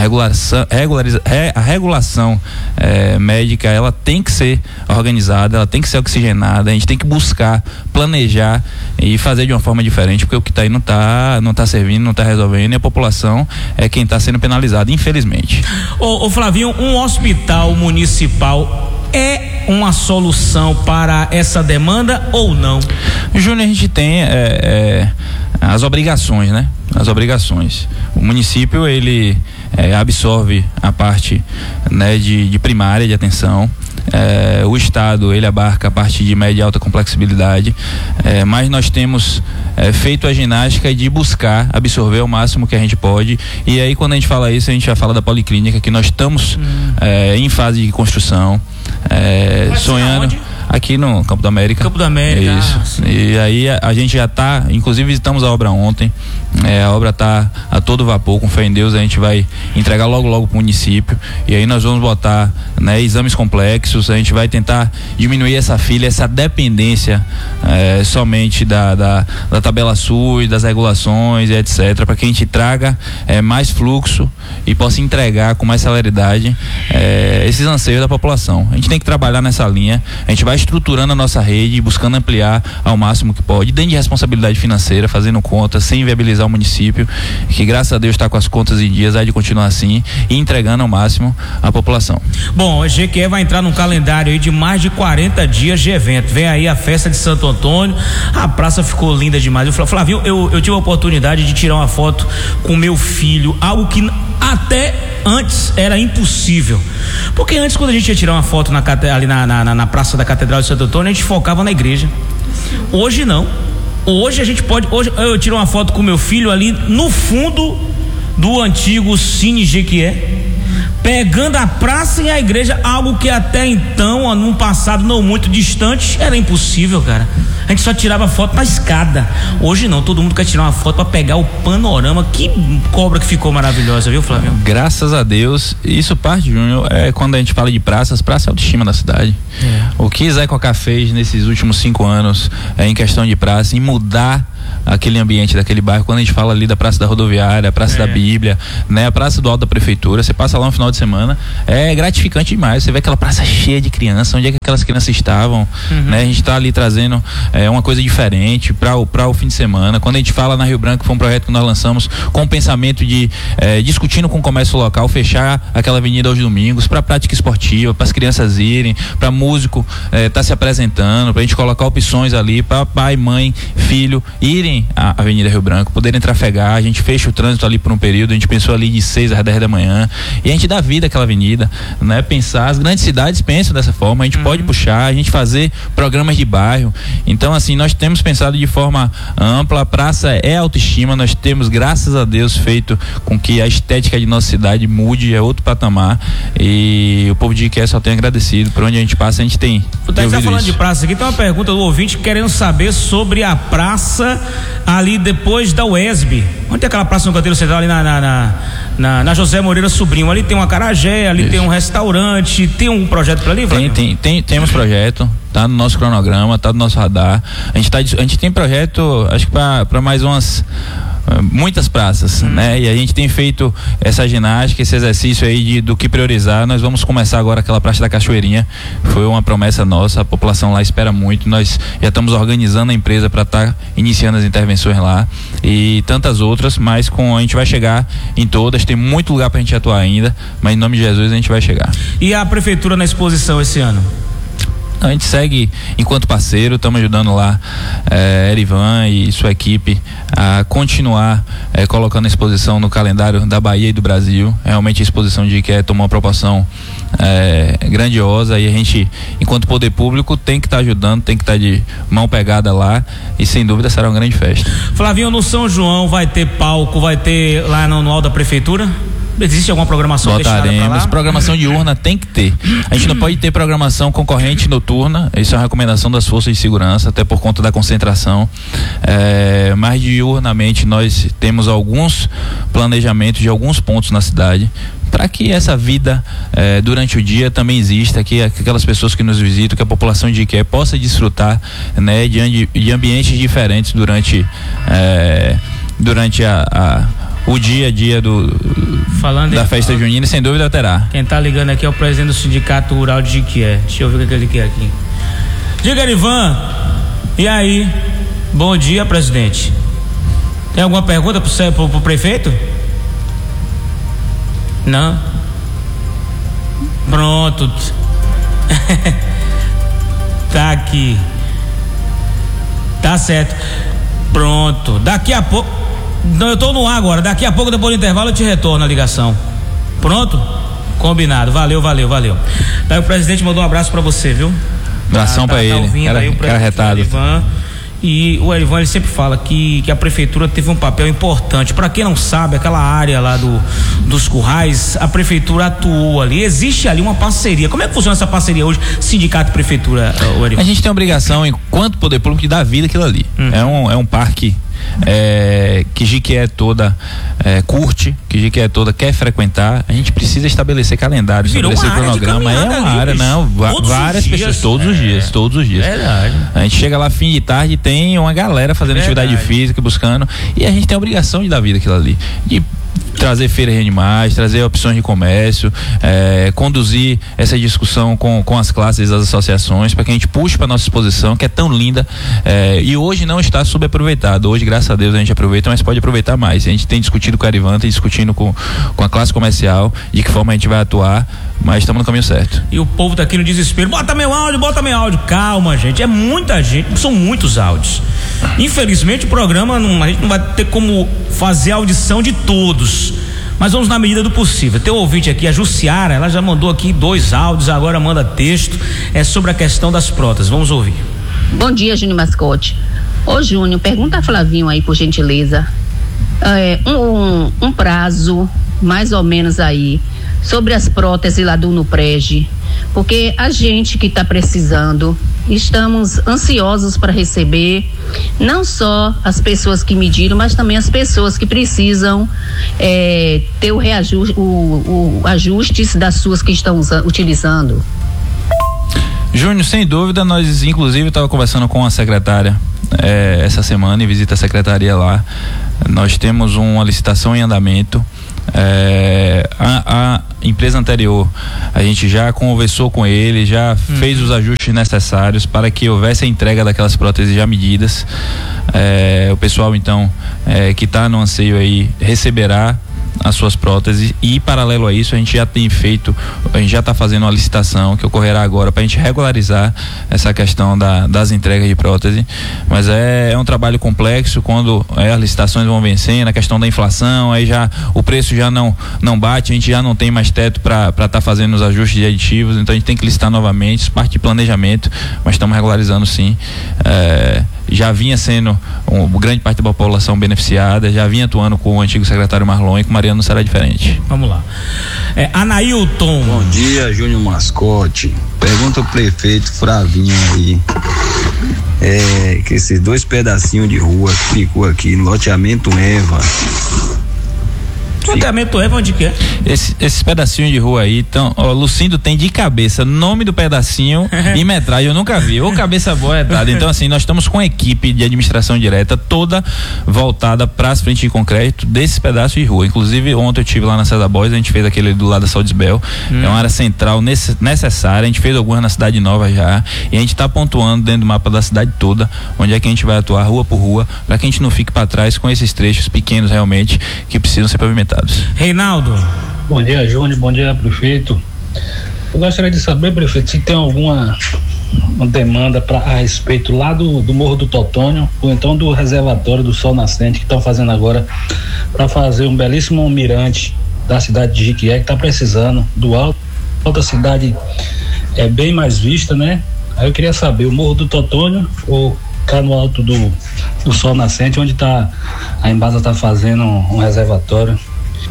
A regulação médica, ela tem que ser organizada, ela tem que ser oxigenada. A gente tem que buscar, planejar e fazer de uma forma diferente, porque o que está aí não está servindo, não está resolvendo, e a população é quem está sendo penalizada, infelizmente. Ô Flavinho, um hospital municipal é uma solução para essa demanda ou não? Júnior, a gente tem as obrigações, né? As obrigações. O município, ele absorve a parte, né, de primária de atenção. O Estado, ele abarca a parte de média e alta complexibilidade, mas nós temos feito a ginástica de buscar absorver o máximo que a gente pode. E aí, quando a gente fala isso, a gente já fala da policlínica, que nós estamos em fase de construção, sonhando aqui no Campo da América. Campo da América. Isso. E aí a gente já está, inclusive visitamos a obra ontem. A obra está a todo vapor, com fé em Deus. A gente vai entregar logo pro município, e aí nós vamos botar, né, exames complexos. A gente vai tentar diminuir essa fila, essa dependência somente da tabela SUS, das regulações e etc, para que a gente traga mais fluxo e possa entregar com mais celeridade esses anseios da população. A gente tem que trabalhar nessa linha. A gente vai estruturando a nossa rede, buscando ampliar ao máximo que pode, dentro de responsabilidade financeira, fazendo conta, sem inviabilizar ao município, que graças a Deus está com as contas em dias, vai de continuar assim e entregando ao máximo à população. Bom, a GQE vai entrar num calendário aí de mais de 40 dias de evento. Vem aí a festa de Santo Antônio, a praça ficou linda demais. Eu falei, Flavinho, eu tive a oportunidade de tirar uma foto com meu filho, algo que até antes era impossível, porque antes, quando a gente ia tirar uma foto ali na praça da Catedral de Santo Antônio, a gente focava na igreja. Hoje não. Hoje a gente pode. Hoje eu tiro uma foto com meu filho ali no fundo do antigo Cine GQE, pegando a praça e a igreja, algo que até então, num passado não muito distante, era impossível, cara. A gente só tirava foto na escada. Hoje não, todo mundo quer tirar uma foto pra pegar o panorama. Que cobra que ficou maravilhosa, viu, Flávio? Graças a Deus. Isso parte, Júnior, quando a gente fala de praças, praça é a autoestima da cidade. O que Zé Cocá fez nesses últimos 5 anos em questão de praça, em mudar aquele ambiente daquele bairro, quando a gente fala ali da Praça da Rodoviária, a Praça da Bíblia, né, a Praça do Alto da Prefeitura, você passa lá no final de semana, é gratificante demais, você vê aquela praça cheia de crianças, onde é que aquelas crianças estavam, né, a gente tá ali trazendo uma coisa diferente para o fim de semana. Quando a gente fala na Rio Branco, foi um projeto que nós lançamos com o pensamento de discutindo com o comércio local, fechar aquela avenida aos domingos para prática esportiva, para as crianças irem, para músico tá se apresentando, para a gente colocar opções ali para pai, mãe, filho irem à Avenida Rio Branco, poderem trafegar. A gente fecha o trânsito ali por um período, a gente pensou ali de 6 às 10 da manhã e a gente dá vida àquela avenida, né? Pensar, as grandes cidades pensam dessa forma, a gente pode puxar, a gente fazer programas de bairro. Então, assim, nós temos pensado de forma ampla, a praça é autoestima, nós temos, graças a Deus, feito com que a estética de nossa cidade mude, é outro patamar, e o povo de Iqué só tem agradecido. Por onde a gente passa, a gente tem. A gente tá falando de praça aqui, tem uma pergunta do ouvinte querendo saber sobre a praça ali depois da UESB. Onde tem aquela praça no Canteiro Central ali na José Moreira Sobrinho? Ali tem um acarajé, ali tem um restaurante, tem um projeto para ali? Temos projeto, tá no nosso cronograma, tá no nosso radar. A gente tem projeto, acho que para mais muitas praças, né? E a gente tem feito essa ginástica, esse exercício aí do que priorizar. Nós vamos começar agora aquela praça da Cachoeirinha, foi uma promessa nossa, a população lá espera muito, nós já estamos organizando a empresa para estar iniciando as intervenções lá e tantas outras, mas a gente vai chegar em todas, tem muito lugar pra gente atuar ainda, mas em nome de Jesus a gente vai chegar. E a prefeitura na exposição esse ano? A gente segue enquanto parceiro, estamos ajudando lá Erivan e sua equipe a continuar colocando a exposição no calendário da Bahia e do Brasil. Realmente a exposição de Iqué tomou uma proporção grandiosa e a gente, enquanto poder público, tem que estar ajudando, tem que estar de mão pegada lá e sem dúvida será uma grande festa. Flavinho, no São João vai ter palco, vai ter lá no anual da prefeitura? Existe alguma programação destinada pra lá? Programação diurna tem que ter. A gente não pode ter programação concorrente noturna, isso é uma recomendação das forças de segurança, até por conta da concentração. Mas diurnamente nós temos alguns planejamentos de alguns pontos na cidade, para que essa vida durante o dia também exista, que aquelas pessoas que nos visitam, que a população de Iqué possa desfrutar, né, de ambientes diferentes durante o dia a dia da festa junina, sem dúvida terá. Quem tá ligando aqui é o presidente do Sindicato Rural de Iqué. Deixa eu ver o que ele quer aqui. Diga, Erivan. E aí? Bom dia, presidente. Tem alguma pergunta pro prefeito? Não? Pronto. Tá aqui. Tá certo. Pronto. Daqui a pouco. Não, eu tô no ar agora. Daqui a pouco, depois do intervalo, eu te retorno a ligação. Pronto? Combinado. Valeu. Daí o presidente mandou um abraço pra você, viu? Abração pra ele. Cara retado. E o Erivan, ele sempre fala que a prefeitura teve um papel importante. Para quem não sabe, aquela área lá dos currais, a prefeitura atuou ali. Existe ali uma parceria. Como é que funciona essa parceria hoje, sindicato e prefeitura, o Erivan? A gente tem a obrigação, enquanto poder público, de dar vida àquilo ali. É um parque que Jiquié toda curte, que Jiquié toda quer frequentar. A gente precisa estabelecer calendário, estabelecer cronograma. É uma área, várias pessoas, todos os dias. Verdade. A gente chega lá fim de tarde, tem uma galera fazendo atividade física, buscando, e a gente tem a obrigação de dar vida àquilo ali, de trazer feiras de animais, trazer opções de comércio, conduzir essa discussão com as classes das associações, para que a gente puxe para nossa exposição, que é tão linda, e hoje não está subaproveitado. Hoje, graças a Deus, a gente aproveita, mas pode aproveitar mais. A gente tem discutido com a Arivan, tem discutindo com a classe comercial, de que forma a gente vai atuar, mas estamos no caminho certo. E o povo tá aqui no desespero, bota meu áudio. Calma, gente, é muita gente, são muitos áudios. Infelizmente o programa a gente não vai ter como fazer a audição de todos, mas vamos na medida do possível. Tem um ouvinte aqui, a Jussiara, ela já mandou aqui 2 áudios, agora manda texto, é sobre a questão das próteses. Vamos ouvir. Bom dia, Júnior Mascote. Ô Júnior, pergunta a Flavinho aí, por gentileza, um prazo mais ou menos aí sobre as próteses lá do Nuprege, porque a gente que está precisando, estamos ansiosos para receber, não só as pessoas que mediram, mas também as pessoas que precisam ter o reajuste, o ajustes das suas que estão utilizando. Júnior, sem dúvida, nós inclusive estava conversando com a secretária essa semana, em visita à secretaria lá. Nós temos uma licitação em andamento. A empresa anterior, a gente já conversou com ele, já fez os ajustes necessários para que houvesse a entrega daquelas próteses já medidas. O pessoal então que está no anseio aí receberá as suas próteses, e paralelo a isso a gente já está fazendo uma licitação que ocorrerá agora para a gente regularizar essa questão das entregas de prótese, mas é um trabalho complexo. Quando as licitações vão vencendo, a questão da inflação, aí já o preço já não bate, a gente já não tem mais teto para estar fazendo os ajustes de aditivos, então a gente tem que licitar novamente, isso parte de planejamento, mas estamos regularizando sim. Já vinha sendo grande parte da população beneficiada, já vinha atuando com o antigo secretário Marlon, e com Mariano não será diferente. Vamos lá. Anailton. Bom dia, Júnior Mascote. Pergunta ao prefeito Flavinho aí, que esses 2 pedacinhos de rua que ficou aqui no loteamento Eva. Loteamento Eva, onde que é? Esses pedacinhos de rua aí, então, Lucindo tem de cabeça nome do pedacinho e metragem, eu nunca vi, ou cabeça boa é dada. Então assim, nós estamos com a equipe de administração direta toda voltada para as frentes de concreto desses pedaços de rua. Inclusive ontem eu estive lá na César Boys, a gente fez aquele do lado da Saudisbel, é uma área central necessária, a gente fez algumas na Cidade Nova já, e a gente está pontuando dentro do mapa da cidade toda, onde é que a gente vai atuar rua por rua, para que a gente não fique para trás com esses trechos pequenos realmente, que precisam ser pavimentados. Reinaldo. Bom dia, Júnior, bom dia, prefeito. Eu gostaria de saber, prefeito, se tem alguma demanda a respeito lá do Morro do Totônio, ou então do reservatório do Sol Nascente, que estão fazendo agora para fazer um belíssimo mirante da cidade de Jiquié, que está precisando do alto. A cidade é bem mais vista, né? Aí eu queria saber, o Morro do Totônio ou cá no alto do Sol Nascente, onde a Embasa está fazendo um reservatório.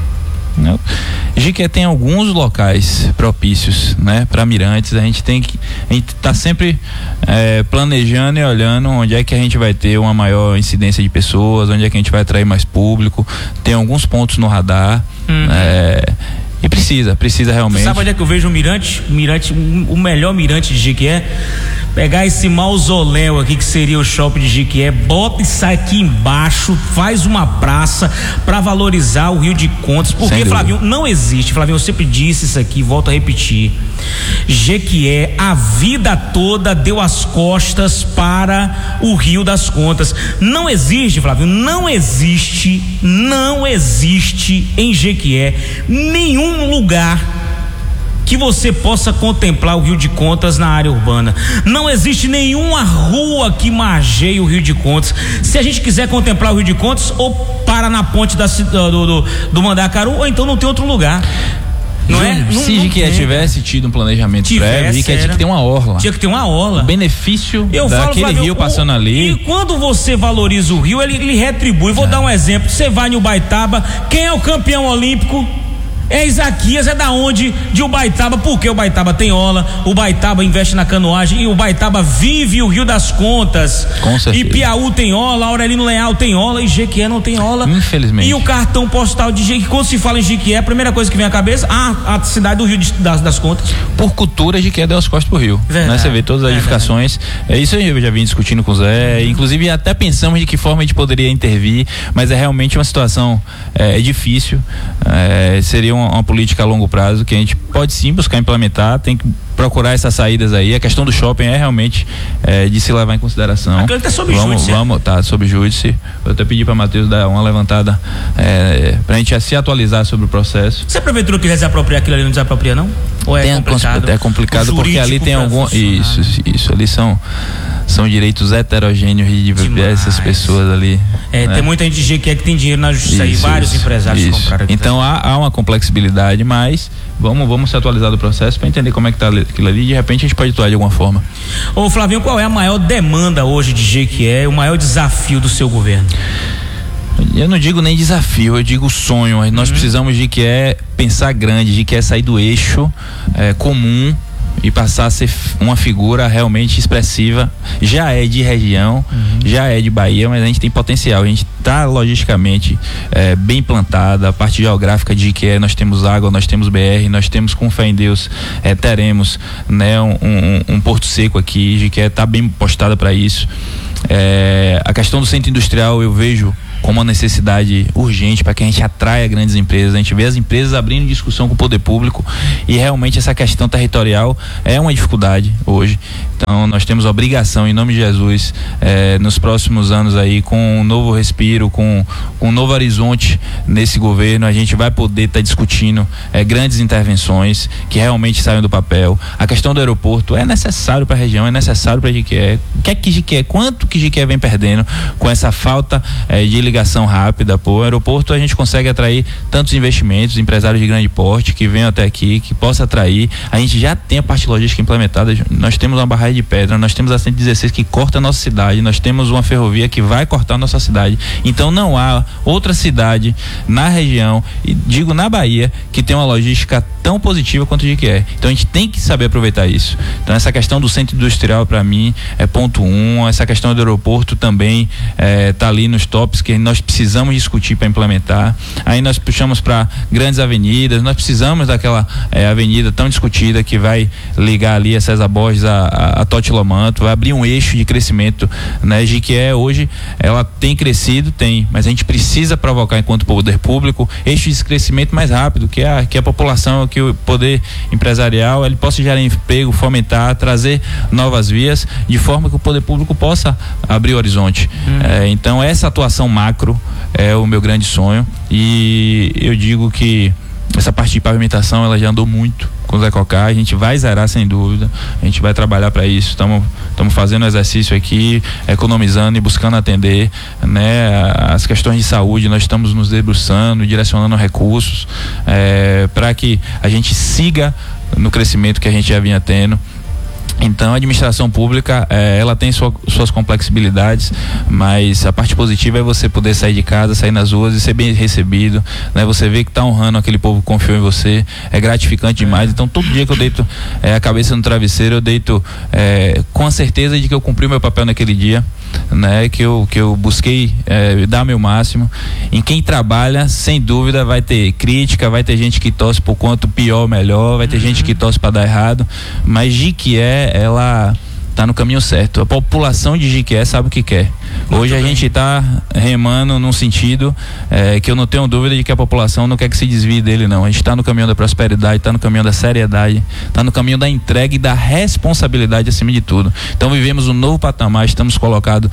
Jiquié tem alguns locais propícios, né, para mirantes. A gente tá sempre planejando e olhando onde é que a gente vai ter uma maior incidência de pessoas, onde é que a gente vai atrair mais público. Tem alguns pontos no radar. E precisa realmente. Sabe onde é que eu vejo o mirante? O melhor mirante de Jiquié? Pegar esse mausoléu aqui, que seria o shopping de Jiquié, bota isso aqui embaixo, faz uma praça para valorizar o Rio de Contas, porque, Flavinho, não existe, Flavinho, eu sempre disse isso aqui, volto a repetir, Jequié a vida toda deu as costas para o Rio das Contas. Não existe, Flávio, não existe em Jequié nenhum lugar que você possa contemplar o Rio de Contas na área urbana. Não existe nenhuma rua que margeie o Rio de Contas. Se a gente quiser contemplar o Rio de Contas, ou para na ponte do Mandacaru, ou então não tem outro lugar. Não é? Se Jiquié tivesse tido um planejamento prévio, Jiquié tinha que ter uma orla. Tinha que ter uma orla. O benefício daquele rio passando ali. E quando você valoriza o rio, ele retribui. Vou dar um exemplo. Você vai em Ubaitaba, quem é o campeão olímpico? É Isaquias, é da onde? De Ubaitaba, porque Ubaitaba tem orla, Ubaitaba investe na canoagem e Ubaitaba vive o Rio das Contas. Com certeza. E Piauí tem orla, Aurelino Leal tem orla e Jequié não tem orla. Infelizmente. E o cartão postal de Jequié, quando se fala em Jequié, a primeira coisa que vem à cabeça, a cidade do Rio das Contas. Por cultura, Jequié deu as costas pro Rio. Né? Você vê todas as edificações. Isso eu já vim discutindo com o Zé, inclusive até pensamos de que forma a gente poderia intervir, mas é realmente uma situação difícil, seria uma política a longo prazo que a gente pode sim buscar implementar, tem que procurar essas saídas aí. A questão do shopping é realmente de se levar em consideração. Aquilo tá sob júdice. Tá sob júdice. Eu até pedi para Matheus dar uma levantada pra gente se atualizar sobre o processo. Se a prefeitura quiser desapropriar aquilo ali, não desapropria não? Ou é complicado? É complicado porque ali tem algum... Isso, ali são direitos heterogêneos de diversas pessoas ali. Tem muita gente de Jequié que tem dinheiro na justiça aí, vários empresários compraram aqui. Então há uma complexibilidade, mas vamos se atualizar do processo para entender como é que tá aquilo ali e de repente a gente pode atuar de alguma forma. Ô Flavinho, qual é a maior demanda hoje de Jequié, o maior desafio do seu governo? Eu não digo nem desafio, eu digo sonho. Nós precisamos de que pensar grande, de que sair do eixo comum e passar a ser uma figura realmente expressiva. Já é de região, já é de Bahia, mas a gente tem potencial. A gente está logisticamente bem plantada. A parte geográfica de que nós temos água, nós temos BR, nós temos, com fé em Deus, teremos, né, um porto seco aqui. De que está bem postada para isso. A questão do centro industrial eu vejo como uma necessidade urgente para que a gente atraia grandes empresas. A gente vê as empresas abrindo discussão com o poder público e realmente essa questão territorial é uma dificuldade hoje. Então nós temos a obrigação, em nome de Jesus, nos próximos anos aí, com um novo respiro, com um novo horizonte nesse governo, a gente vai poder estar discutindo grandes intervenções que realmente saiam do papel. A questão do aeroporto é necessário para a região, é necessário para Jequié. Quanto que Jequié vem perdendo com essa falta de ligação rápida? O aeroporto a gente consegue atrair tantos investimentos, empresários de grande porte que venham até aqui, que possa atrair. A gente já tem a parte logística implementada, nós temos uma barragem de pedra, nós temos a 116 que corta a nossa cidade, nós temos uma ferrovia que vai cortar a nossa cidade. Então não há outra cidade na região, e digo na Bahia, que tem uma logística tão positiva quanto o Jequié. Então a gente tem que saber aproveitar isso. Então essa questão do centro industrial para mim é ponto 1, essa questão do aeroporto também tá ali nos tops que nós precisamos discutir para implementar. Aí nós puxamos para grandes avenidas, nós precisamos daquela avenida tão discutida que vai ligar ali a César Borges a Totti Lomanto, vai abrir um eixo de crescimento, né? Jequié hoje ela tem crescido, mas a gente precisa provocar enquanto poder público eixo de crescimento mais rápido, que a população, que o poder empresarial ele possa gerar emprego, fomentar, trazer novas vias, de forma que o poder público possa abrir o horizonte. Então essa atuação macro é o meu grande sonho, e eu digo que essa parte de pavimentação ela já andou muito com o Zé Cocá, a gente vai zerar sem dúvida, a gente vai trabalhar para isso, estamos fazendo exercício aqui, economizando e buscando atender, né, as questões de saúde. Nós estamos nos debruçando, direcionando recursos para que a gente siga no crescimento que a gente já vinha tendo. Então a administração pública ela tem suas complexibilidades, mas a parte positiva é você poder sair de casa, sair nas ruas e ser bem recebido, né? Você vê que está honrando aquele povo que confiou em você, é gratificante demais. Então todo dia que eu deito a cabeça no travesseiro, eu deito com a certeza de que eu cumpri o meu papel naquele dia, né? Que eu busquei dar meu máximo. Em quem trabalha, sem dúvida vai ter crítica, vai ter gente que torce por quanto pior ou melhor, vai ter gente que torce para dar errado, mas Jequié ela tá no caminho certo. A população de Jequié sabe o que quer. Hoje a gente está remando num sentido que eu não tenho dúvida de que a população não quer que se desvie dele, não. A gente está no caminho da prosperidade, está no caminho da seriedade, está no caminho da entrega e da responsabilidade acima de tudo. Então vivemos um novo patamar, estamos colocados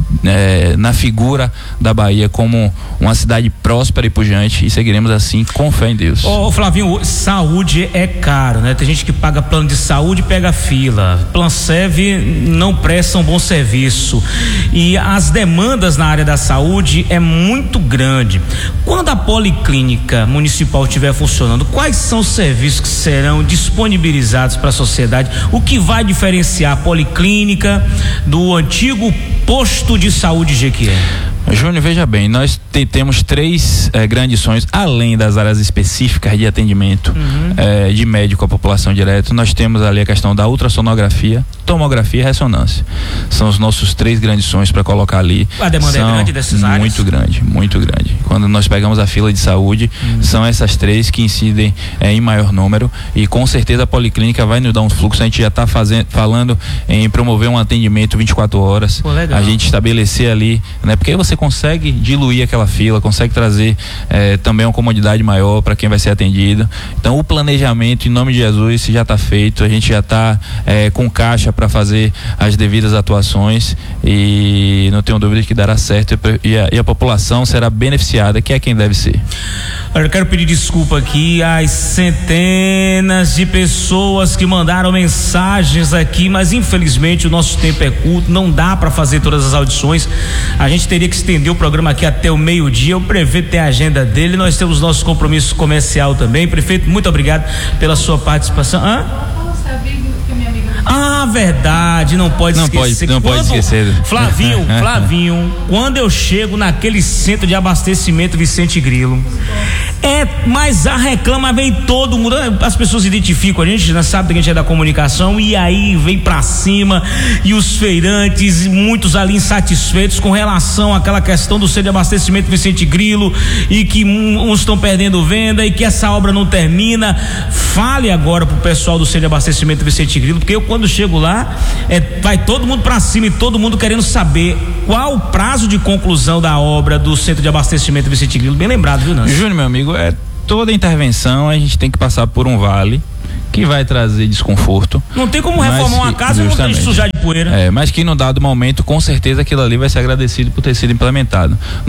na figura da Bahia como uma cidade próspera e pujante, e seguiremos assim com fé em Deus. Ô Flavinho, saúde é caro, né? Tem gente que paga plano de saúde e pega fila. Planserve não presta um bom serviço e as demandas na área da saúde é muito grande. Quando a Policlínica Municipal estiver funcionando, quais são os serviços que serão disponibilizados para a sociedade? O que vai diferenciar a Policlínica do antigo posto de saúde Jequié? Júnior, veja bem, nós temos 3 grandes sonhos, além das áreas específicas de atendimento de médico à população direto. Nós temos ali a questão da ultrassonografia, tomografia e ressonância. São os nossos 3 grandes sonhos para colocar ali. A demanda é grande dessas áreas? Muito grande, muito grande. Quando nós pegamos a fila de saúde, são essas 3 que incidem em maior número, e com certeza a policlínica vai nos dar um fluxo. A gente já está falando em promover um atendimento 24 horas. Pô, legal. A gente estabelecer ali, né? Porque aí você consegue diluir aquela fila, consegue trazer também uma comodidade maior para quem vai ser atendido. Então o planejamento, em nome de Jesus, já está feito. A gente já está com caixa para fazer as devidas atuações, e não tenho dúvida de que dará certo, e a população será beneficiada, que é quem deve ser. Eu quero pedir desculpa aqui às centenas de pessoas que mandaram mensagens aqui, mas infelizmente o nosso tempo é curto, não dá para fazer todas as audições. A gente teria que estender o programa aqui até o meio-dia. O prefeito tem a agenda dele, nós temos nosso compromisso comercial também. Prefeito, muito obrigado pela sua participação. Verdade, não pode esquecer. Não pode esquecer. Flavinho, quando eu chego naquele centro de abastecimento Vicente Grilo, mas a reclama vem todo mundo, as pessoas identificam a gente, já sabe que a gente é da comunicação, e aí vem pra cima, e os feirantes, muitos ali insatisfeitos com relação àquela questão do centro de abastecimento Vicente Grilo, e que uns estão perdendo venda, e que essa obra não termina. Fale agora pro pessoal do centro de abastecimento Vicente Grilo, porque eu, quando chego lá, vai todo mundo pra cima, e todo mundo querendo saber qual o prazo de conclusão da obra do centro de abastecimento Vicente Grilo. Bem lembrado, viu, Nancy? Júnior, meu amigo, toda intervenção a gente tem que passar por um vale que vai trazer desconforto. Não tem como reformar uma casa e não tem que sujar de poeira. Mas que no dado momento, com certeza aquilo ali vai ser agradecido por ter sido implementado.